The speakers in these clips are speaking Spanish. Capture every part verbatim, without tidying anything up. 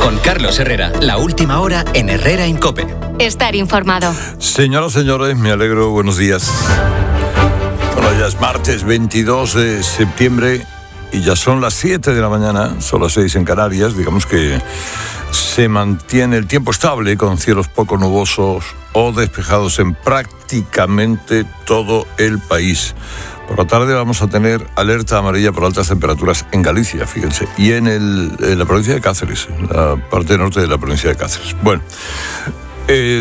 con Carlos Herrera. La última hora en Herrera en COPE. Estar informado. Señoras, señores, me alegro. Buenos días. Bueno, ya es martes veintidós de septiembre y ya son las siete de la mañana, son las seis en Canarias. Digamos que se mantiene el tiempo estable con cielos poco nubosos o despejados en prácticamente todo el país. Por la tarde vamos a tener alerta amarilla por altas temperaturas en Galicia, fíjense, y en, el, en la provincia de Cáceres, en la parte norte de la provincia de Cáceres. Bueno, eh,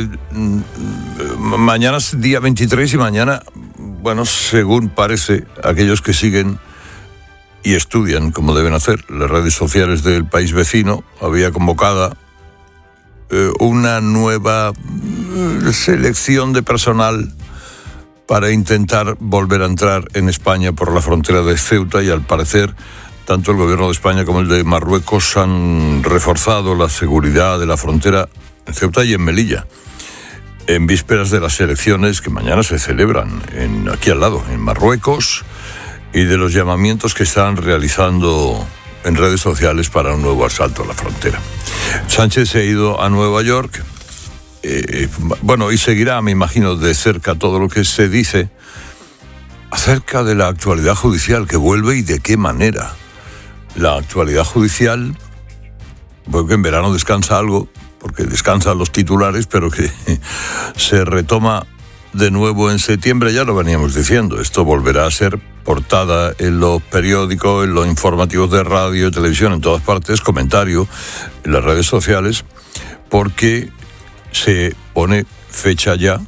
mañana es día veintitrés y mañana, bueno, según parece, aquellos que siguen y estudian como deben hacer las redes sociales del país vecino, había convocada eh, una nueva selección de personal para intentar volver a entrar en España por la frontera de Ceuta, y al parecer tanto el gobierno de España como el de Marruecos han reforzado la seguridad de la frontera en Ceuta y en Melilla, en vísperas de las elecciones que mañana se celebran en, aquí al lado, en Marruecos, y de los llamamientos que están realizando en redes sociales para un nuevo asalto a la frontera. Sánchez se ha ido a Nueva York. Eh, bueno, y seguirá, me imagino, de cerca todo lo que se dice acerca de la actualidad judicial que vuelve y de qué manera. La actualidad judicial, porque en verano descansa algo, porque descansan los titulares, pero que se retoma de nuevo en septiembre. Ya lo veníamos diciendo, esto volverá a ser portada en los periódicos, en los informativos de radio y televisión, en todas partes, comentario en las redes sociales, porque se pone fecha ya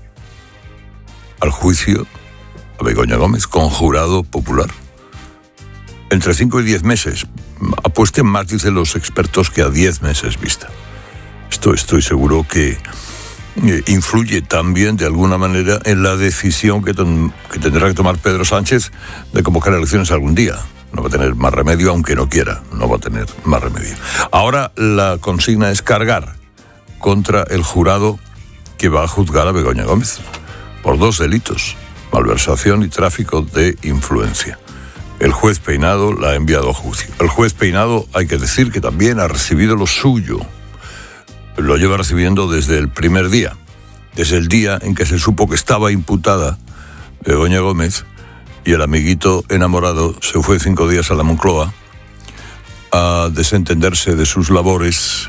al juicio a Begoña Gómez con jurado popular. Entre cinco y diez meses. Apuesten más, dicen los expertos, que a diez meses vista. Esto estoy seguro que eh, influye también de alguna manera en la decisión que, ton, que tendrá que tomar Pedro Sánchez de convocar elecciones algún día. No va a tener más remedio, aunque no quiera, no va a tener más remedio. Ahora la consigna es cargar contra el jurado que va a juzgar a Begoña Gómez por dos delitos: malversación y tráfico de influencia. El juez Peinado la ha enviado a juicio. El juez Peinado, hay que decir que también ha recibido lo suyo. Lo lleva recibiendo desde el primer día, desde el día en que se supo que estaba imputada Begoña Gómez, y el amiguito enamorado se fue cinco días a la Moncloa a desentenderse de sus labores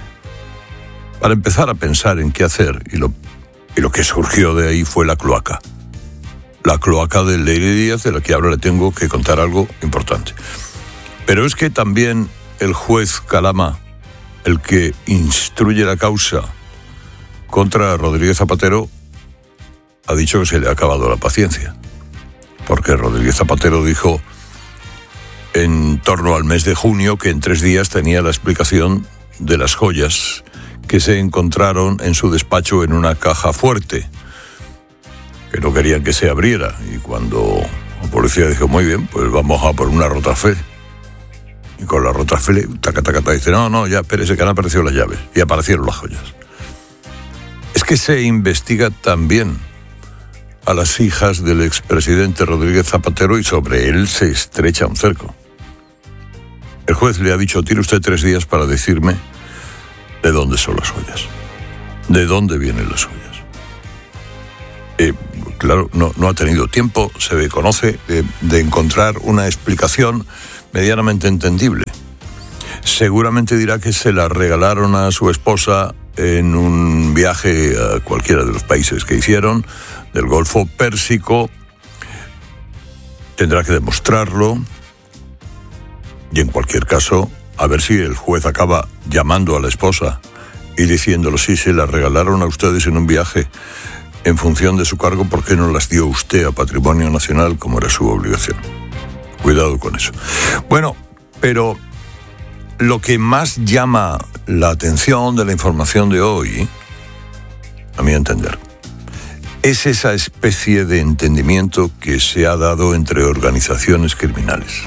para empezar a pensar en qué hacer, y lo, y lo que surgió de ahí fue la cloaca. La cloaca de Leire Díaz, de la que ahora le tengo que contar algo importante. Pero es que también el juez Calama, el que instruye la causa contra Rodríguez Zapatero, ha dicho que se le ha acabado la paciencia. Porque Rodríguez Zapatero dijo en torno al mes de junio que en tres días tenía la explicación de las joyas que se encontraron en su despacho en una caja fuerte, que no querían que se abriera. Y cuando la policía dijo, muy bien, pues vamos a por una rotafe. Y con la rotafe, taca, taca, taca, dice, no, no, ya, espérese, que han aparecido las llaves. Y aparecieron las joyas. Es que se investiga también a las hijas del expresidente Rodríguez Zapatero, y sobre él se estrecha un cerco. El juez le ha dicho, tiene usted tres días para decirme ¿de dónde son las joyas? ¿De dónde vienen las joyas? Eh, claro, no, no ha tenido tiempo, se conoce, de, de encontrar una explicación medianamente entendible. Seguramente dirá que se la regalaron a su esposa en un viaje a cualquiera de los países que hicieron, del Golfo Pérsico. Tendrá que demostrarlo, y en cualquier caso, a ver si el juez acaba llamando a la esposa y diciéndolo, sí, se las regalaron a ustedes en un viaje en función de su cargo, ¿por qué no las dio usted a Patrimonio Nacional como era su obligación? Cuidado con eso. Bueno, pero lo que más llama la atención de la información de hoy, a mi entender, es esa especie de entendimiento que se ha dado entre organizaciones criminales.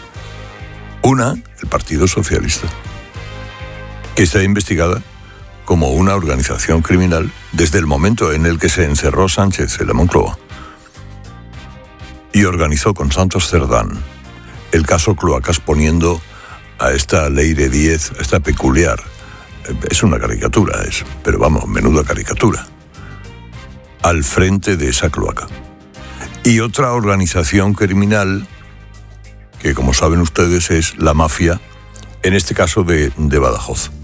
Una, el Partido Socialista, que está investigada como una organización criminal desde el momento en el que se encerró Sánchez en la Moncloa y organizó con Santos Cerdán el caso Cloacas, poniendo a esta Leire Díez, a esta peculiar. Es una caricatura, es, pero vamos, menuda caricatura. Al frente de esa cloaca. Y otra organización criminal, que como saben ustedes es la mafia, en este caso de, de Badajoz.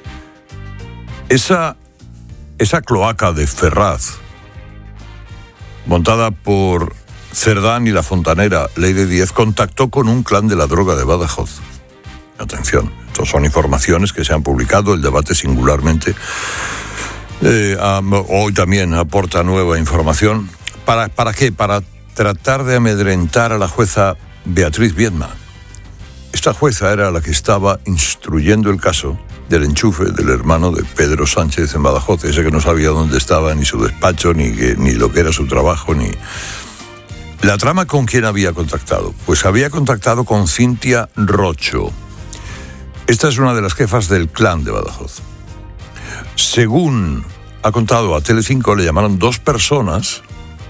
Esa, esa cloaca de Ferraz, montada por Cerdán y la fontanera Leire Díez, contactó con un clan de la droga de Badajoz. Atención, estas son informaciones que se han publicado, el debate singularmente eh, hoy también aporta nueva información. ¿Para, ¿Para qué? Para tratar de amedrentar a la jueza Beatriz Viedma. Esta jueza era la que estaba instruyendo el caso del enchufe del hermano de Pedro Sánchez en Badajoz, ese que no sabía dónde estaba, ni su despacho, ni, que, ni lo que era su trabajo, ni... ¿La trama con quién había contactado? Pues había contactado con Cintia Rocho. Esta es una de las jefas del clan de Badajoz. Según ha contado a Telecinco, le llamaron dos personas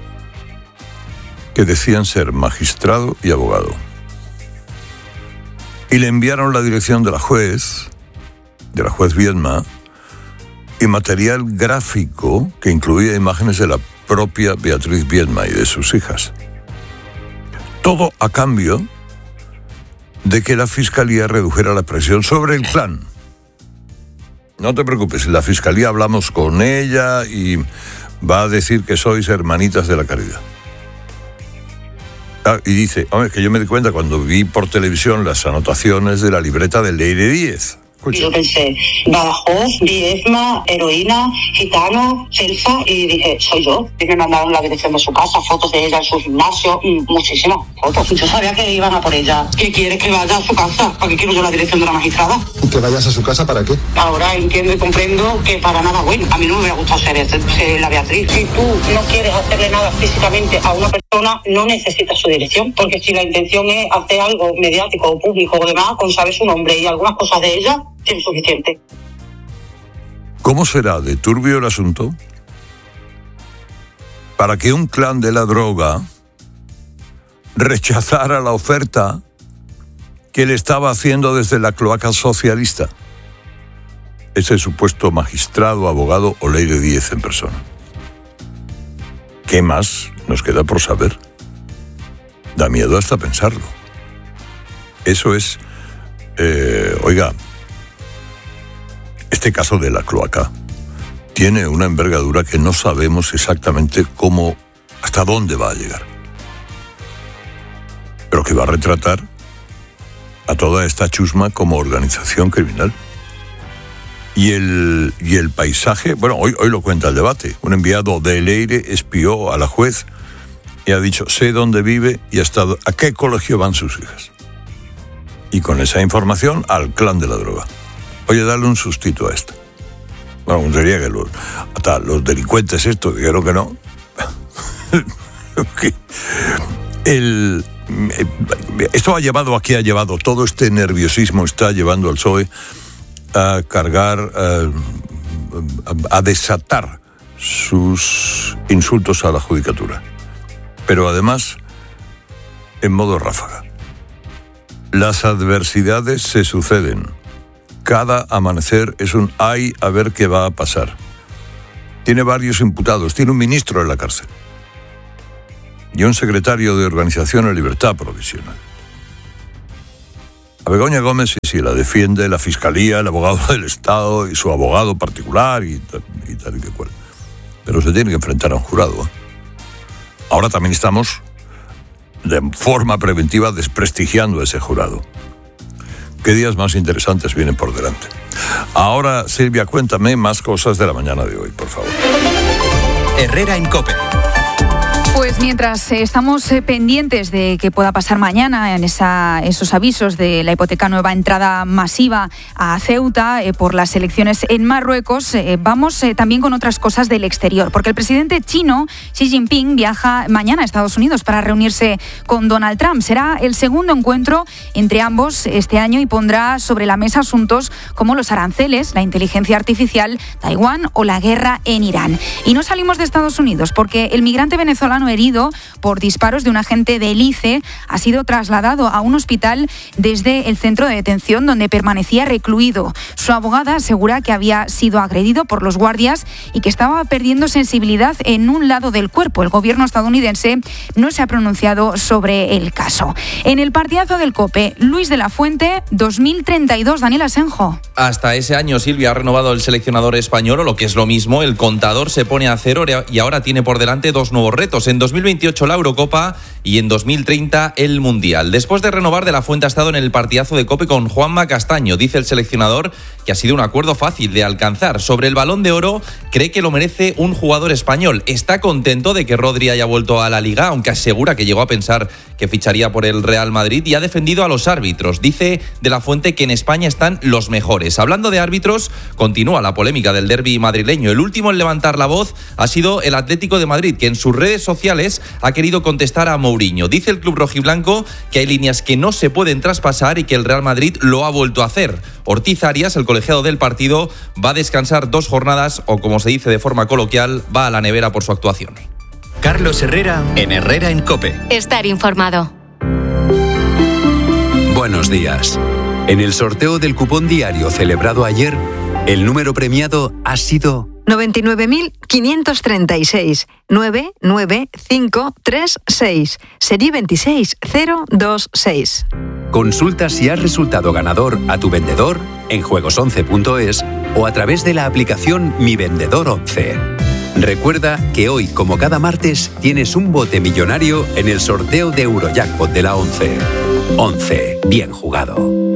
que decían ser magistrado y abogado. Y le enviaron la dirección de la juez, de la juez Viedma, y material gráfico que incluía imágenes de la propia Beatriz Viedma y de sus hijas. Todo a cambio de que la Fiscalía redujera la presión sobre el clan. No te preocupes, la Fiscalía hablamos con ella y va a decir que sois hermanitas de la caridad. Ah, y dice, hombre, que yo me di cuenta cuando vi por televisión las anotaciones de la libreta de Leire Díez. Y yo pensé, Badajoz, Viedma, heroína, gitano, Celsa, y dije, soy yo. Y me mandaron la dirección de su casa, fotos de ella en su gimnasio, muchísimas fotos. Yo sabía que iban a por ella. ¿Qué quieres que vaya a su casa? ¿Para qué quiero yo la dirección de la magistrada? ¿Y que vayas a su casa para qué? Ahora entiendo y comprendo que para nada bueno. A mí no me hubiera gustado ser, ser la Beatriz. Si tú no quieres hacerle nada físicamente a una persona, no necesitas su dirección. Porque si la intención es hacer algo mediático o público o demás, con saber su nombre y algunas cosas de ella, es suficiente. ¿Cómo será de turbio el asunto para que un clan de la droga rechazara la oferta que le estaba haciendo desde la cloaca socialista ese supuesto magistrado, abogado o Leire Díez en persona? ¿Qué más nos queda por saber? Da miedo hasta pensarlo. Eso es, eh, oiga, este caso de la cloaca tiene una envergadura que no sabemos exactamente cómo, hasta dónde va a llegar. Pero que va a retratar a toda esta chusma como organización criminal. Y el, y el paisaje, bueno, hoy, hoy lo cuenta el debate. Un enviado de Leire espió a la juez y ha dicho, sé dónde vive y hasta a qué colegio van sus hijas. Y con esa información al clan de la droga. Oye, dale un sustito a esto. Bueno, sería que los, hasta los delincuentes estos dijeron que no. El, esto ha llevado, aquí ha llevado, todo este nerviosismo está llevando al P S O E a cargar, a, a desatar sus insultos a la judicatura. Pero además, en modo ráfaga. Las adversidades se suceden. Cada amanecer es un ay a ver qué va a pasar. Tiene varios imputados, tiene un ministro en la cárcel y un secretario de Organización en Libertad Provisional. A Begoña Gómez sí, sí, la defiende la Fiscalía, el abogado del Estado y su abogado particular y tal y, tal y que cual. Pero se tiene que enfrentar a un jurado, ¿eh? Ahora también estamos de forma preventiva desprestigiando a ese jurado. ¿Qué días más interesantes vienen por delante? Ahora, Silvia, cuéntame más cosas de la mañana de hoy, por favor. Herrera en COPE. Pues mientras eh, estamos eh, pendientes de qué pueda pasar mañana en esa, esos avisos de la hipoteca nueva entrada masiva a Ceuta eh, por las elecciones en Marruecos, eh, vamos eh, también con otras cosas del exterior, porque el presidente chino Xi Jinping viaja mañana a Estados Unidos para reunirse con Donald Trump. Será el segundo encuentro entre ambos este año y pondrá sobre la mesa asuntos como los aranceles, la inteligencia artificial, Taiwán o la guerra en Irán. Y no salimos de Estados Unidos porque el migrante venezolano hermano herido por disparos de un agente del I C E ha sido trasladado a un hospital desde el centro de detención donde permanecía recluido. Su abogada asegura que había sido agredido por los guardias y que estaba perdiendo sensibilidad en un lado del cuerpo. El gobierno estadounidense no se ha pronunciado sobre el caso. En el partidazo del COPE, Luis de la Fuente, dos mil treinta y dos, Daniel Asenjo. Hasta ese año, Silvia, ha renovado el seleccionador español, o lo que es lo mismo, el contador se pone a cero y ahora tiene por delante dos nuevos retos. En dos mil veintiocho la Eurocopa y en dos mil treinta el Mundial. Después de renovar, de la Fuente ha estado en el partidazo de COPE con Juanma Castaño. Dice el seleccionador que ha sido un acuerdo fácil de alcanzar. Sobre el Balón de Oro, cree que lo merece un jugador español. Está contento de que Rodri haya vuelto a la Liga, aunque asegura que llegó a pensar que ficharía por el Real Madrid, y ha defendido a los árbitros. Dice de la Fuente que en España están los mejores. Hablando de árbitros, continúa la polémica del derbi madrileño. El último en levantar la voz ha sido el Atlético de Madrid, que en sus redes sociales ha querido contestar a Mourinho. Dice el club rojiblanco que hay líneas que no se pueden traspasar y que el Real Madrid lo ha vuelto a hacer. Ortiz Arias, el colegiado del partido, va a descansar dos jornadas, o como se dice de forma coloquial, va a la nevera por su actuación. Carlos Herrera en Herrera en COPE. Estar informado. Buenos días. En el sorteo del cupón diario celebrado ayer, el número premiado ha sido noventa y nueve mil quinientos treinta y seis, nueve nueve cinco tres seis, serie veintiséis cero dos seis. Consulta si has resultado ganador a tu vendedor en juegos once punto es o a través de la aplicación Mi Vendedor once. Recuerda que hoy, como cada martes, tienes un bote millonario en el sorteo de Eurojackpot de la once. once. Bien jugado.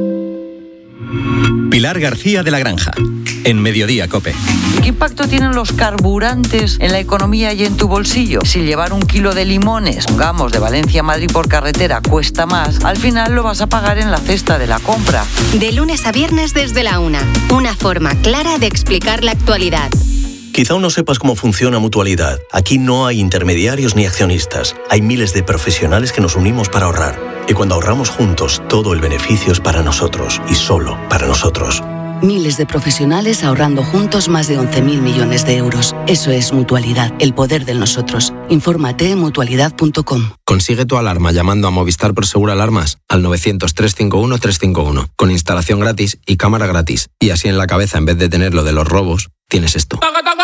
Pilar García de la Granja, en Mediodía COPE. ¿Qué impacto tienen los carburantes en la economía y en tu bolsillo? Si llevar un kilo de limones, pongamos, de Valencia a Madrid por carretera cuesta más, al final lo vas a pagar en la cesta de la compra. De lunes a viernes desde la una. Una forma clara de explicar la actualidad. Quizá aún no sepas cómo funciona Mutualidad. Aquí no hay intermediarios ni accionistas. Hay miles de profesionales que nos unimos para ahorrar. Y cuando ahorramos juntos, todo el beneficio es para nosotros y solo para nosotros. Miles de profesionales ahorrando juntos más de once mil millones de euros. Eso es Mutualidad, el poder del nosotros. Infórmate en mutualidad punto com. Consigue tu alarma llamando a Movistar Prosegur Alarmas al novecientos, trescientos cincuenta y uno, trescientos cincuenta y uno, con instalación gratis y cámara gratis. Y así en la cabeza, en vez de tener lo de los robos, tienes esto.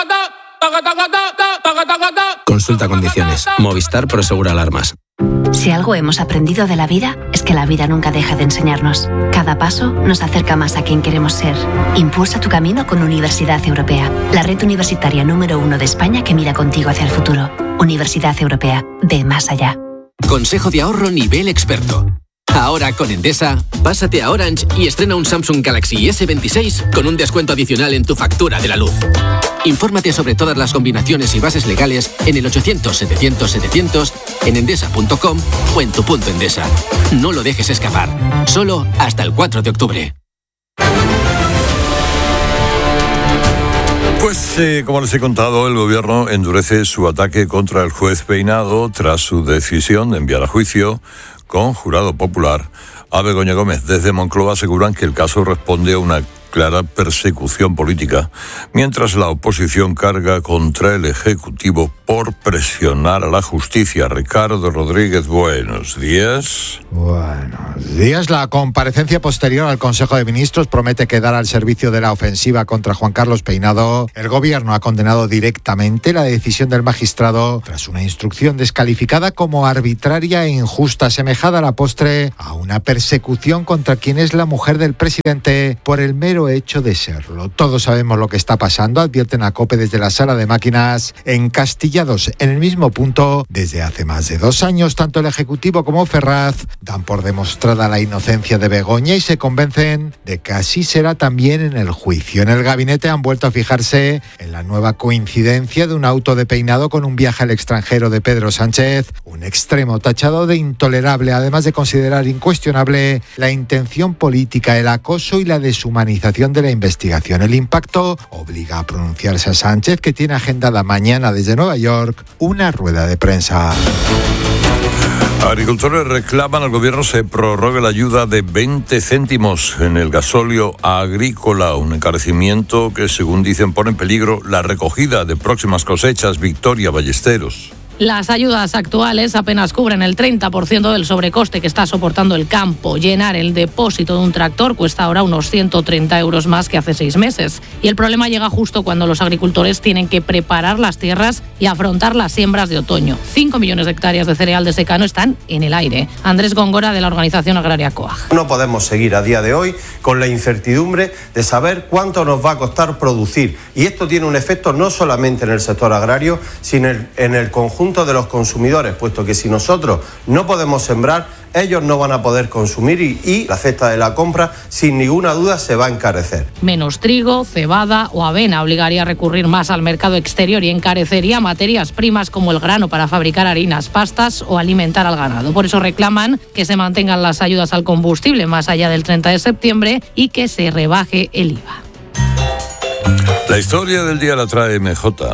Consulta condiciones. Movistar Prosegur Alarmas. Si algo hemos aprendido de la vida, es que la vida nunca deja de enseñarnos. Cada paso nos acerca más a quien queremos ser. Impulsa tu camino con Universidad Europea, la red universitaria número uno de España que mira contigo hacia el futuro. Universidad Europea, ve más allá. Consejo de ahorro nivel experto. Ahora con Endesa, pásate a Orange y estrena un Samsung Galaxy ese veintiséis con un descuento adicional en tu factura de la luz. Infórmate sobre todas las combinaciones y bases legales en el ochocientos, setecientos, setecientos, en endesa punto com o en tu punto Endesa. No lo dejes escapar. Solo hasta el cuatro de octubre. Pues, eh, como les he contado, el gobierno endurece su ataque contra el juez Peinado tras su decisión de enviar a juicio con jurado popular a Begoña Gómez. Desde Moncloa aseguran que el caso responde a una clara persecución política, mientras la oposición carga contra el Ejecutivo por presionar a la justicia. Ricardo Rodríguez, buenos días. Buenos días. La comparecencia posterior al Consejo de Ministros promete quedar al servicio de la ofensiva contra Juan Carlos Peinado. El gobierno ha condenado directamente la decisión del magistrado tras una instrucción descalificada como arbitraria e injusta, asemejada a la postre a una persecución contra quien es la mujer del presidente por el mero hecho de serlo. Todos sabemos lo que está pasando, advierten a COPE desde la sala de máquinas, encasillados en el mismo punto desde hace más de dos años. Tanto el Ejecutivo como Ferraz dan por demostrada la inocencia de Begoña y se convencen de que así será también en el juicio. En el gabinete han vuelto a fijarse en la nueva coincidencia de un auto de Peinado con un viaje al extranjero de Pedro Sánchez, un extremo tachado de intolerable, además de considerar incuestionable la intención política, el acoso y la deshumanización de la investigación. El impacto obliga a pronunciarse a Sánchez, que tiene agendada mañana desde Nueva York una rueda de prensa. Agricultores reclaman al gobierno se prorrogue la ayuda de veinte céntimos en el gasóleo agrícola, un encarecimiento que, según dicen, pone en peligro la recogida de próximas cosechas. Victoria Ballesteros. Las ayudas actuales apenas cubren el treinta por ciento del sobrecoste que está soportando el campo. Llenar el depósito de un tractor cuesta ahora unos ciento treinta euros más que hace seis meses. Y el problema llega justo cuando los agricultores tienen que preparar las tierras y afrontar las siembras de otoño. Cinco millones de hectáreas de cereal de secano están en el aire. Andrés Góngora, de la organización agraria COAG. No podemos seguir a día de hoy con la incertidumbre de saber cuánto nos va a costar producir. Y esto tiene un efecto no solamente en el sector agrario, sino en el conjunto de los consumidores, puesto que si nosotros no podemos sembrar, ellos no van a poder consumir y, y la cesta de la compra, sin ninguna duda, se va a encarecer. Menos trigo, cebada o avena obligaría a recurrir más al mercado exterior y encarecería materias primas como el grano para fabricar harinas, pastas o alimentar al ganado. Por eso reclaman que se mantengan las ayudas al combustible más allá del treinta de septiembre y que se rebaje el I V A. La historia del día la trae M J.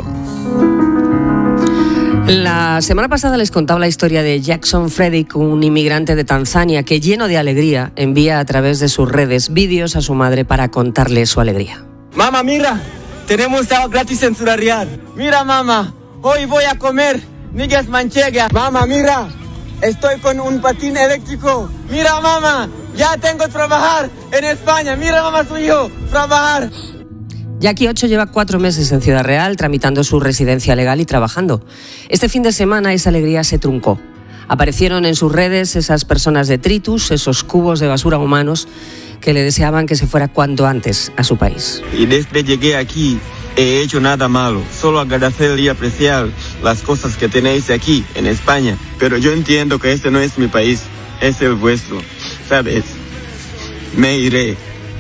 La semana pasada les contaba la historia de Jackson Frederick, un inmigrante de Tanzania que, lleno de alegría, envía a través de sus redes vídeos a su madre para contarle su alegría. Mamá, mira, tenemos agua gratis en Ciudad Real. Mira, mamá, hoy voy a comer migas manchegas. Mamá, mira, estoy con un patín eléctrico. Mira, mamá, ya tengo que trabajar en España. Mira, mamá, su hijo, trabajar. Jackie Ocho lleva cuatro meses en Ciudad Real tramitando su residencia legal y trabajando. Este fin de semana esa alegría se truncó. Aparecieron en sus redes esas personas detritus, esos cubos de basura humanos que le deseaban que se fuera cuanto antes a su país. Y desde que llegué aquí he hecho nada malo, solo agradecer y apreciar las cosas que tenéis aquí en España. Pero yo entiendo que este no es mi país, es el vuestro, ¿sabes? Me iré.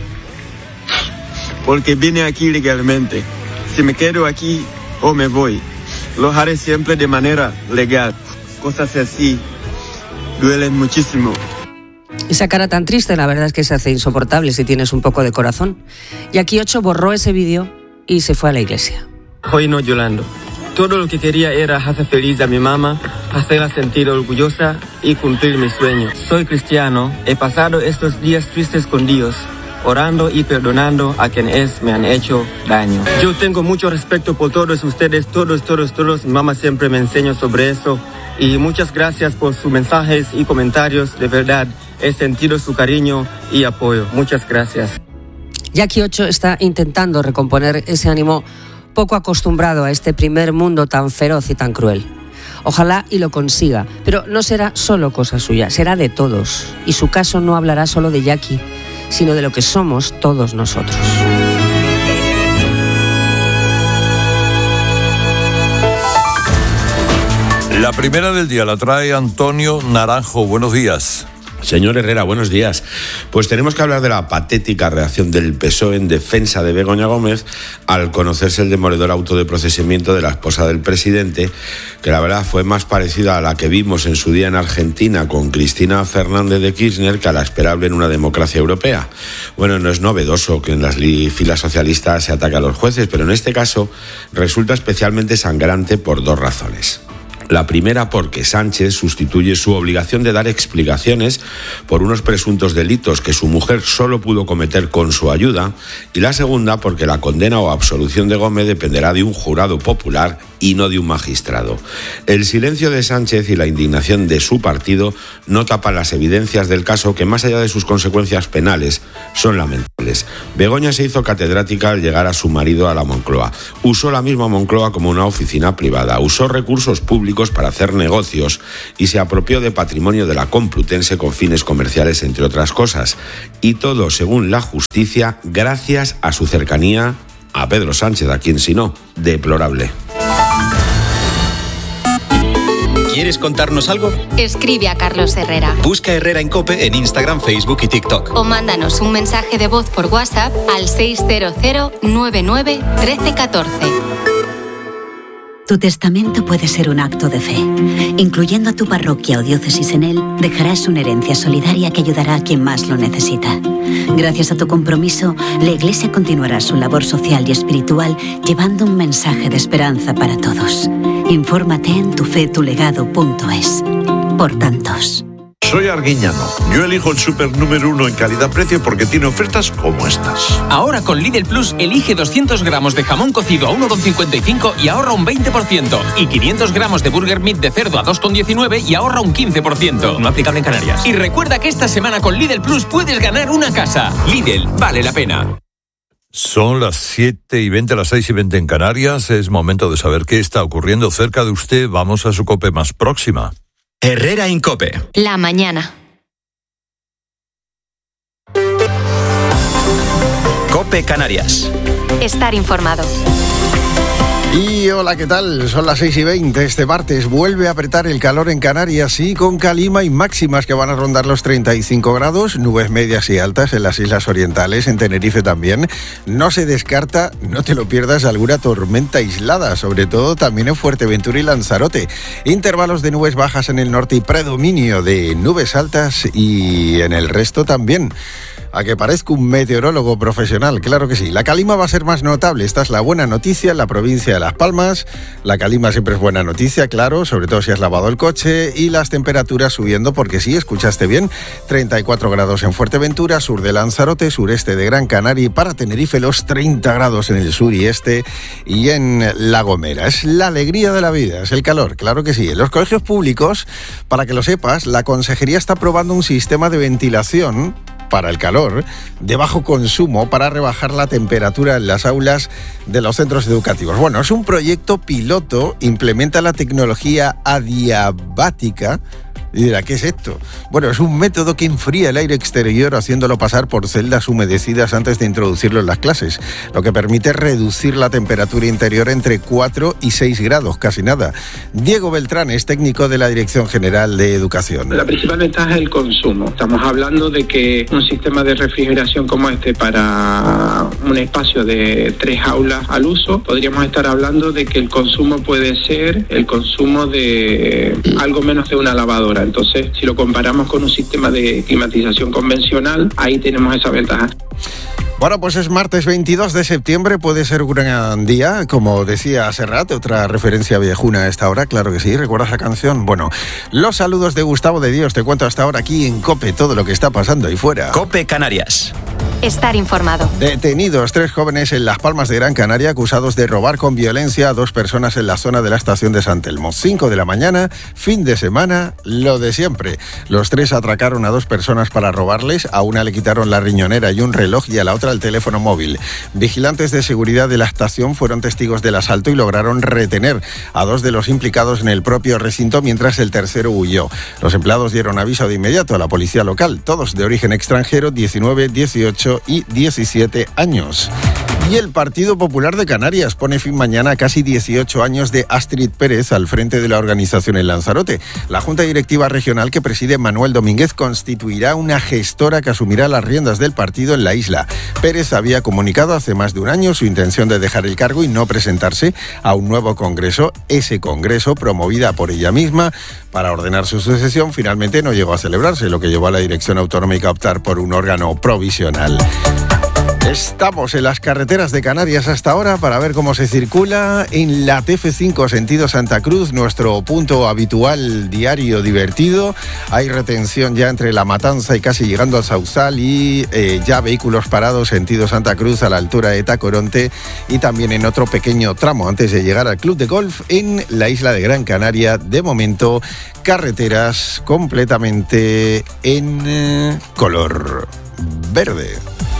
Porque vine aquí legalmente. Si me quedo aquí o me voy, lo haré siempre de manera legal. Cosas así duelen muchísimo. Esa cara tan triste, la verdad es que se hace insoportable si tienes un poco de corazón. Jackie Ocho borró ese vídeo y se fue a la iglesia. Hoy no llorando. Todo lo que quería era hacer feliz a mi mamá, hacerla sentir orgullosa y cumplir mis sueños. Soy cristiano, he pasado estos días tristes con Dios, orando y perdonando a quienes me han hecho daño. Yo tengo mucho respeto por todos ustedes, todos, todos, todos. Mi mamá siempre me enseña sobre eso. Y muchas gracias por sus mensajes y comentarios. De verdad, he sentido su cariño y apoyo. Muchas gracias. Jackie Ocho está intentando recomponer ese ánimo poco acostumbrado a este primer mundo tan feroz y tan cruel. Ojalá y lo consiga, pero no será solo cosa suya, será de todos. Y su caso no hablará solo de Jackie, sino de lo que somos todos nosotros. La primera del día la trae Antonio Naranjo. Buenos días. Señor Herrera, buenos días. Pues tenemos que hablar de la patética reacción del P S O E en defensa de Begoña Gómez al conocerse el demoledor auto de procesamiento de la esposa del presidente, que la verdad fue más parecida a la que vimos en su día en Argentina con Cristina Fernández de Kirchner que a la esperable en una democracia europea. Bueno, no es novedoso que en las filas socialistas se ataque a los jueces, pero en este caso resulta especialmente sangrante por dos razones. La primera, porque Sánchez sustituye su obligación de dar explicaciones por unos presuntos delitos que su mujer solo pudo cometer con su ayuda, y la segunda, porque la condena o absolución de Gómez dependerá de un jurado popular y no de un magistrado. El silencio de Sánchez y la indignación de su partido no tapan las evidencias del caso que, más allá de sus consecuencias penales, son lamentables. Begoña se hizo catedrática al llegar a su marido a la Moncloa. Usó la misma Moncloa como una oficina privada. Usó recursos públicos para hacer negocios y se apropió de patrimonio de la Complutense con fines comerciales, entre otras cosas. Y todo, según la justicia, gracias a su cercanía a Pedro Sánchez, a quien si no, deplorable. ¿Quieres contarnos algo? Escribe a Carlos Herrera. Busca Herrera en COPE en Instagram, Facebook y TikTok. O mándanos un mensaje de voz por WhatsApp al seis cero cero nueve nueve uno tres uno cuatro. Tu testamento puede ser un acto de fe. Incluyendo a tu parroquia o diócesis en él, dejarás una herencia solidaria que ayudará a quien más lo necesita. Gracias a tu compromiso, la Iglesia continuará su labor social y espiritual llevando un mensaje de esperanza para todos. Infórmate en tufetulegado punto es. Por tantos. Soy Arguiñano. Yo elijo el súper número uno en calidad-precio porque tiene ofertas como estas. Ahora con Lidl Plus elige doscientos gramos de jamón cocido a uno con cincuenta y cinco y ahorra un veinte por ciento. Y quinientos gramos de burger meat de cerdo a dos con diecinueve y ahorra un quince por ciento. No aplicable en Canarias. Y recuerda que esta semana con Lidl Plus puedes ganar una casa. Lidl, vale la pena. Son las siete y veinte, las seis y veinte en Canarias. Es momento de saber qué está ocurriendo cerca de usted. Vamos a su COPE más próxima. Herrera Incope. La mañana. COPE Canarias. Estar informado. Y hola, ¿qué tal? Son las seis y veinte. Este martes vuelve a apretar el calor en Canarias y con calima y máximas que van a rondar los treinta y cinco grados, nubes medias y altas en las islas orientales, en Tenerife también. No se descarta, no te lo pierdas, alguna tormenta aislada, sobre todo también en Fuerteventura y Lanzarote. Intervalos de nubes bajas en el norte y predominio de nubes altas y en el resto también. A que parezco un meteorólogo profesional, claro que sí. La calima va a ser más notable, esta es la buena noticia en la provincia de Las Palmas. La calima siempre es buena noticia, claro, sobre todo si has lavado el coche, y las temperaturas subiendo, porque sí, escuchaste bien, treinta y cuatro grados en Fuerteventura, sur de Lanzarote, sureste de Gran Canaria, y para Tenerife los treinta grados en el sur y este y en La Gomera. Es la alegría de la vida, es el calor, claro que sí. En los colegios públicos, para que lo sepas, la Consejería está probando un sistema de ventilación para el calor, de bajo consumo, para rebajar la temperatura en las aulas de los centros educativos. Bueno, es un proyecto piloto, implementa la tecnología adiabática. Y dirá, ¿qué es esto? Bueno, es un método que enfría el aire exterior haciéndolo pasar por celdas humedecidas antes de introducirlo en las clases, lo que permite reducir la temperatura interior entre cuatro y seis grados, casi nada. Diego Beltrán es técnico de la Dirección General de Educación. La principal ventaja es el consumo. Estamos hablando de que un sistema de refrigeración como este para un espacio de tres aulas al uso, podríamos estar hablando de que el consumo puede ser el consumo de algo menos de una lavadora. Entonces, si lo comparamos con un sistema de climatización convencional, ahí tenemos esa ventaja. Bueno, pues es martes veintidós de septiembre, puede ser un gran día, como decía Serrat, otra referencia viejuna a esta hora, claro que sí, ¿recuerdas la canción? Bueno, los saludos de Gustavo de Dios, te cuento hasta ahora aquí en COPE todo lo que está pasando ahí fuera. COPE Canarias. Estar informado. Detenidos tres jóvenes en Las Palmas de Gran Canaria acusados de robar con violencia a dos personas en la zona de la estación de San Telmo. cinco de la mañana, fin de semana, lo de siempre. Los tres atracaron a dos personas para robarles, a una le quitaron la riñonera y un reloj y a la otra el teléfono móvil. Vigilantes de seguridad de la estación fueron testigos del asalto y lograron retener a dos de los implicados en el propio recinto mientras el tercero huyó. Los empleados dieron aviso de inmediato a la policía local, todos de origen extranjero, diecinueve, dieciocho y diecisiete años. Y el Partido Popular de Canarias pone fin mañana a casi dieciocho años de Astrid Pérez al frente de la organización en Lanzarote. La Junta Directiva Regional que preside Manuel Domínguez constituirá una gestora que asumirá las riendas del partido en la isla. Pérez había comunicado hace más de un año su intención de dejar el cargo y no presentarse a un nuevo congreso. Ese congreso, promovida por ella misma para ordenar su sucesión, finalmente no llegó a celebrarse, lo que llevó a la dirección autonómica a optar por un órgano provisional. Estamos en las carreteras de Canarias hasta ahora para ver cómo se circula en la T F cinco sentido Santa Cruz, nuestro punto habitual diario divertido. Hay retención ya entre La Matanza y casi llegando al Sauzal y eh, ya vehículos parados sentido Santa Cruz a la altura de Tacoronte y también en otro pequeño tramo antes de llegar al Club de Golf en la isla de Gran Canaria. De momento, carreteras completamente en eh, color verde.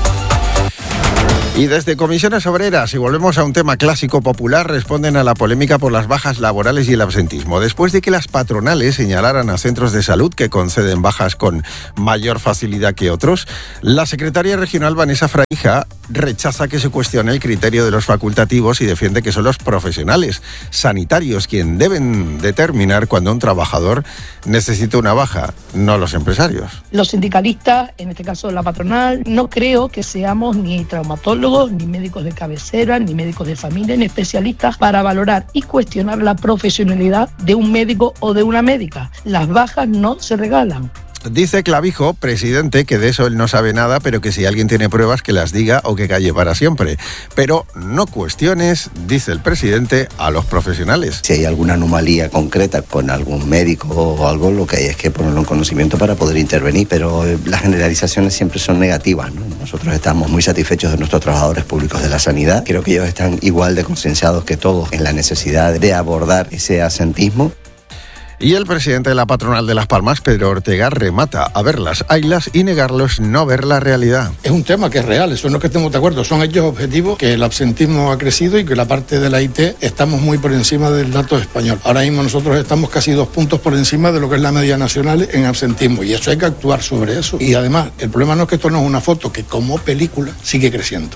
Y desde Comisiones Obreras, y volvemos a un tema clásico popular, responden a la polémica por las bajas laborales y el absentismo. Después de que las patronales señalaran a centros de salud que conceden bajas con mayor facilidad que otros, la secretaria regional Vanessa Fraija rechaza que se cuestione el criterio de los facultativos y defiende que son los profesionales sanitarios quienes deben determinar cuando un trabajador necesita una baja, no los empresarios. Los sindicalistas, en este caso la patronal, no creo que seamos ni traumatólogos, ni médicos de cabecera, ni médicos de familia, ni especialistas para valorar y cuestionar la profesionalidad de un médico o de una médica. Las bajas no se regalan. Dice Clavijo, presidente, que de eso él no sabe nada, pero que si alguien tiene pruebas que las diga o que calle para siempre. Pero no cuestiones, dice el presidente, a los profesionales. Si hay alguna anomalía concreta con algún médico o algo, lo que hay es que ponerlo en conocimiento para poder intervenir. Pero las generalizaciones siempre son negativas, ¿no? Nosotros estamos muy satisfechos de nuestros trabajadores públicos de la sanidad. Creo que ellos están igual de concienciados que todos en la necesidad de abordar ese asentismo. Y el presidente de la patronal de Las Palmas, Pedro Ortega, remata a ver las haylas y negarlos no ver la realidad. Es un tema que es real, eso no es que estemos de acuerdo, son hechos objetivos, que el absentismo ha crecido y que la parte de la I T estamos muy por encima del dato español. Ahora mismo nosotros estamos casi dos puntos por encima de lo que es la media nacional en absentismo y eso hay que actuar sobre eso. Y además, el problema no es que esto no es una foto, que como película sigue creciendo.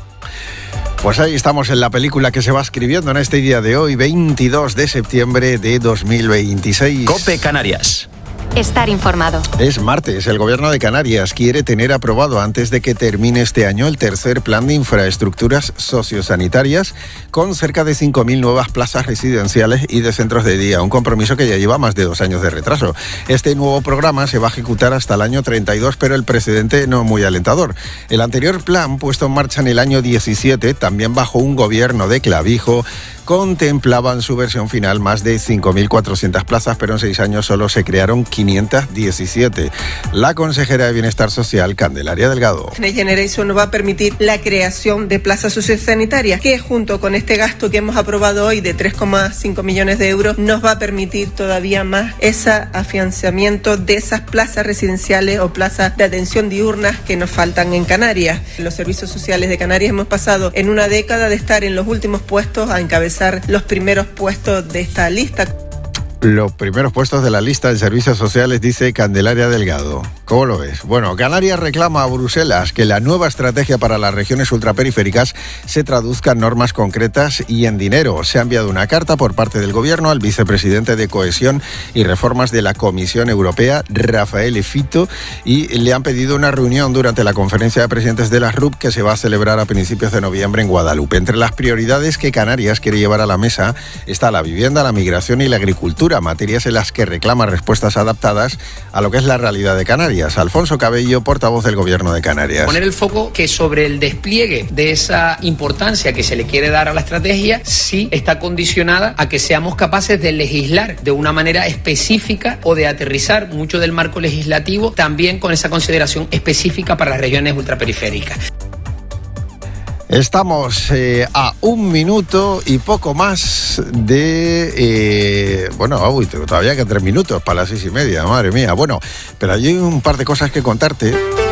Pues ahí estamos en la película que se va escribiendo en este día de hoy, veintidós de septiembre de dos mil veintiséis. COPE Canarias. Estar informado. Es martes. El Gobierno de Canarias quiere tener aprobado antes de que termine este año el tercer plan de infraestructuras sociosanitarias con cerca de cinco mil nuevas plazas residenciales y de centros de día. Un compromiso que ya lleva más de dos años de retraso. Este nuevo programa se va a ejecutar hasta el año treinta y dos, pero el precedente no muy alentador. El anterior plan, puesto en marcha en el año diecisiete, también bajo un gobierno de Clavijo, contemplaba en su versión final más de cinco mil cuatrocientas plazas, pero en seis años solo se crearon quinientas diecisiete. La consejera de Bienestar Social, Candelaria Delgado. Next Generation nos va a permitir la creación de plazas sociosanitarias, que junto con este gasto que hemos aprobado hoy de tres coma cinco millones de euros, nos va a permitir todavía más ese afianzamiento de esas plazas residenciales o plazas de atención diurnas que nos faltan en Canarias. Los servicios sociales de Canarias hemos pasado en una década de estar en los últimos puestos a encabezar los primeros puestos de esta lista. Los primeros puestos de la lista de servicios sociales, dice Candelaria Delgado. ¿Cómo lo ves? Bueno, Canarias reclama a Bruselas que la nueva estrategia para las regiones ultraperiféricas se traduzca en normas concretas y en dinero. Se ha enviado una carta por parte del Gobierno al vicepresidente de Cohesión y Reformas de la Comisión Europea, Rafael Fito, y le han pedido una reunión durante la conferencia de presidentes de la R U P que se va a celebrar a principios de noviembre en Guadalupe. Entre las prioridades que Canarias quiere llevar a la mesa está la vivienda, la migración y la agricultura, materias en las que reclama respuestas adaptadas a lo que es la realidad de Canarias. Alfonso Cabello, portavoz del Gobierno de Canarias. Poner el foco que sobre el despliegue de esa importancia que se le quiere dar a la estrategia sí está condicionada a que seamos capaces de legislar de una manera específica o de aterrizar mucho del marco legislativo también con esa consideración específica para las regiones ultraperiféricas. Estamos eh, a un minuto y poco más de... Eh, bueno, uy, todavía que tres minutos para las seis y media, madre mía. Bueno, pero hay un par de cosas que contarte.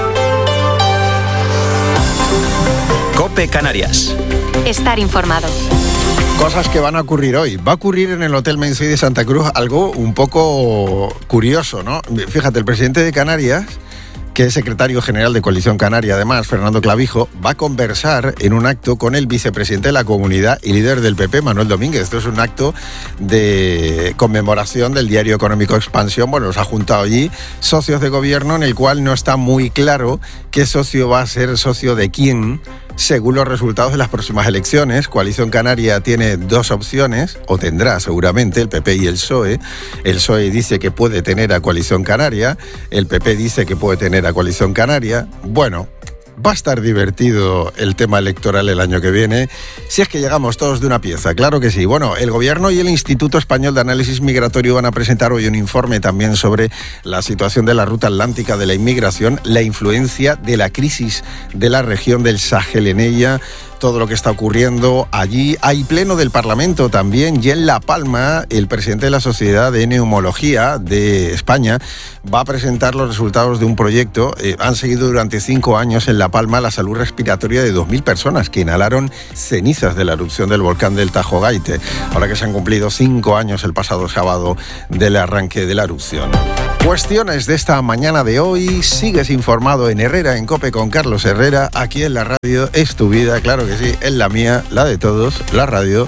COPE Canarias. Estar informado. Cosas que van a ocurrir hoy. Va a ocurrir en el Hotel Mensí de Santa Cruz algo un poco curioso, ¿no? Fíjate, el presidente de Canarias, que es secretario general de Coalición Canaria, además, Fernando Clavijo, va a conversar en un acto con el vicepresidente de la comunidad y líder del P P, Manuel Domínguez. Esto es un acto de conmemoración del Diario Económico Expansión. Bueno, los ha juntado allí socios de gobierno, en el cual no está muy claro qué socio va a ser socio de quién, según los resultados de las próximas elecciones. Coalición Canaria tiene dos opciones, o tendrá seguramente, el P P y el P S O E. El P S O E dice que puede tener a Coalición Canaria, el P P dice que puede tener a Coalición Canaria. Bueno, va a estar divertido el tema electoral el año que viene, si es que llegamos todos de una pieza, claro que sí. Bueno, el Gobierno y el Instituto Español de Análisis Migratorio van a presentar hoy un informe también sobre la situación de la ruta atlántica de la inmigración, la influencia de la crisis de la región del Sahel en ella, todo lo que está ocurriendo allí. Hay pleno del Parlamento también, y en La Palma el presidente de la Sociedad de Neumología de España va a presentar los resultados de un proyecto. Eh, han seguido durante cinco años en La Palma la salud respiratoria de dos mil personas que inhalaron cenizas de la erupción del volcán del Tajo Gaite, ahora que se han cumplido cinco años el pasado sábado del arranque de la erupción. Cuestiones de esta mañana de hoy. Sigues informado en Herrera en COPE con Carlos Herrera, aquí en la radio. Es tu vida, claro que sí, es la mía, la de todos, la radio.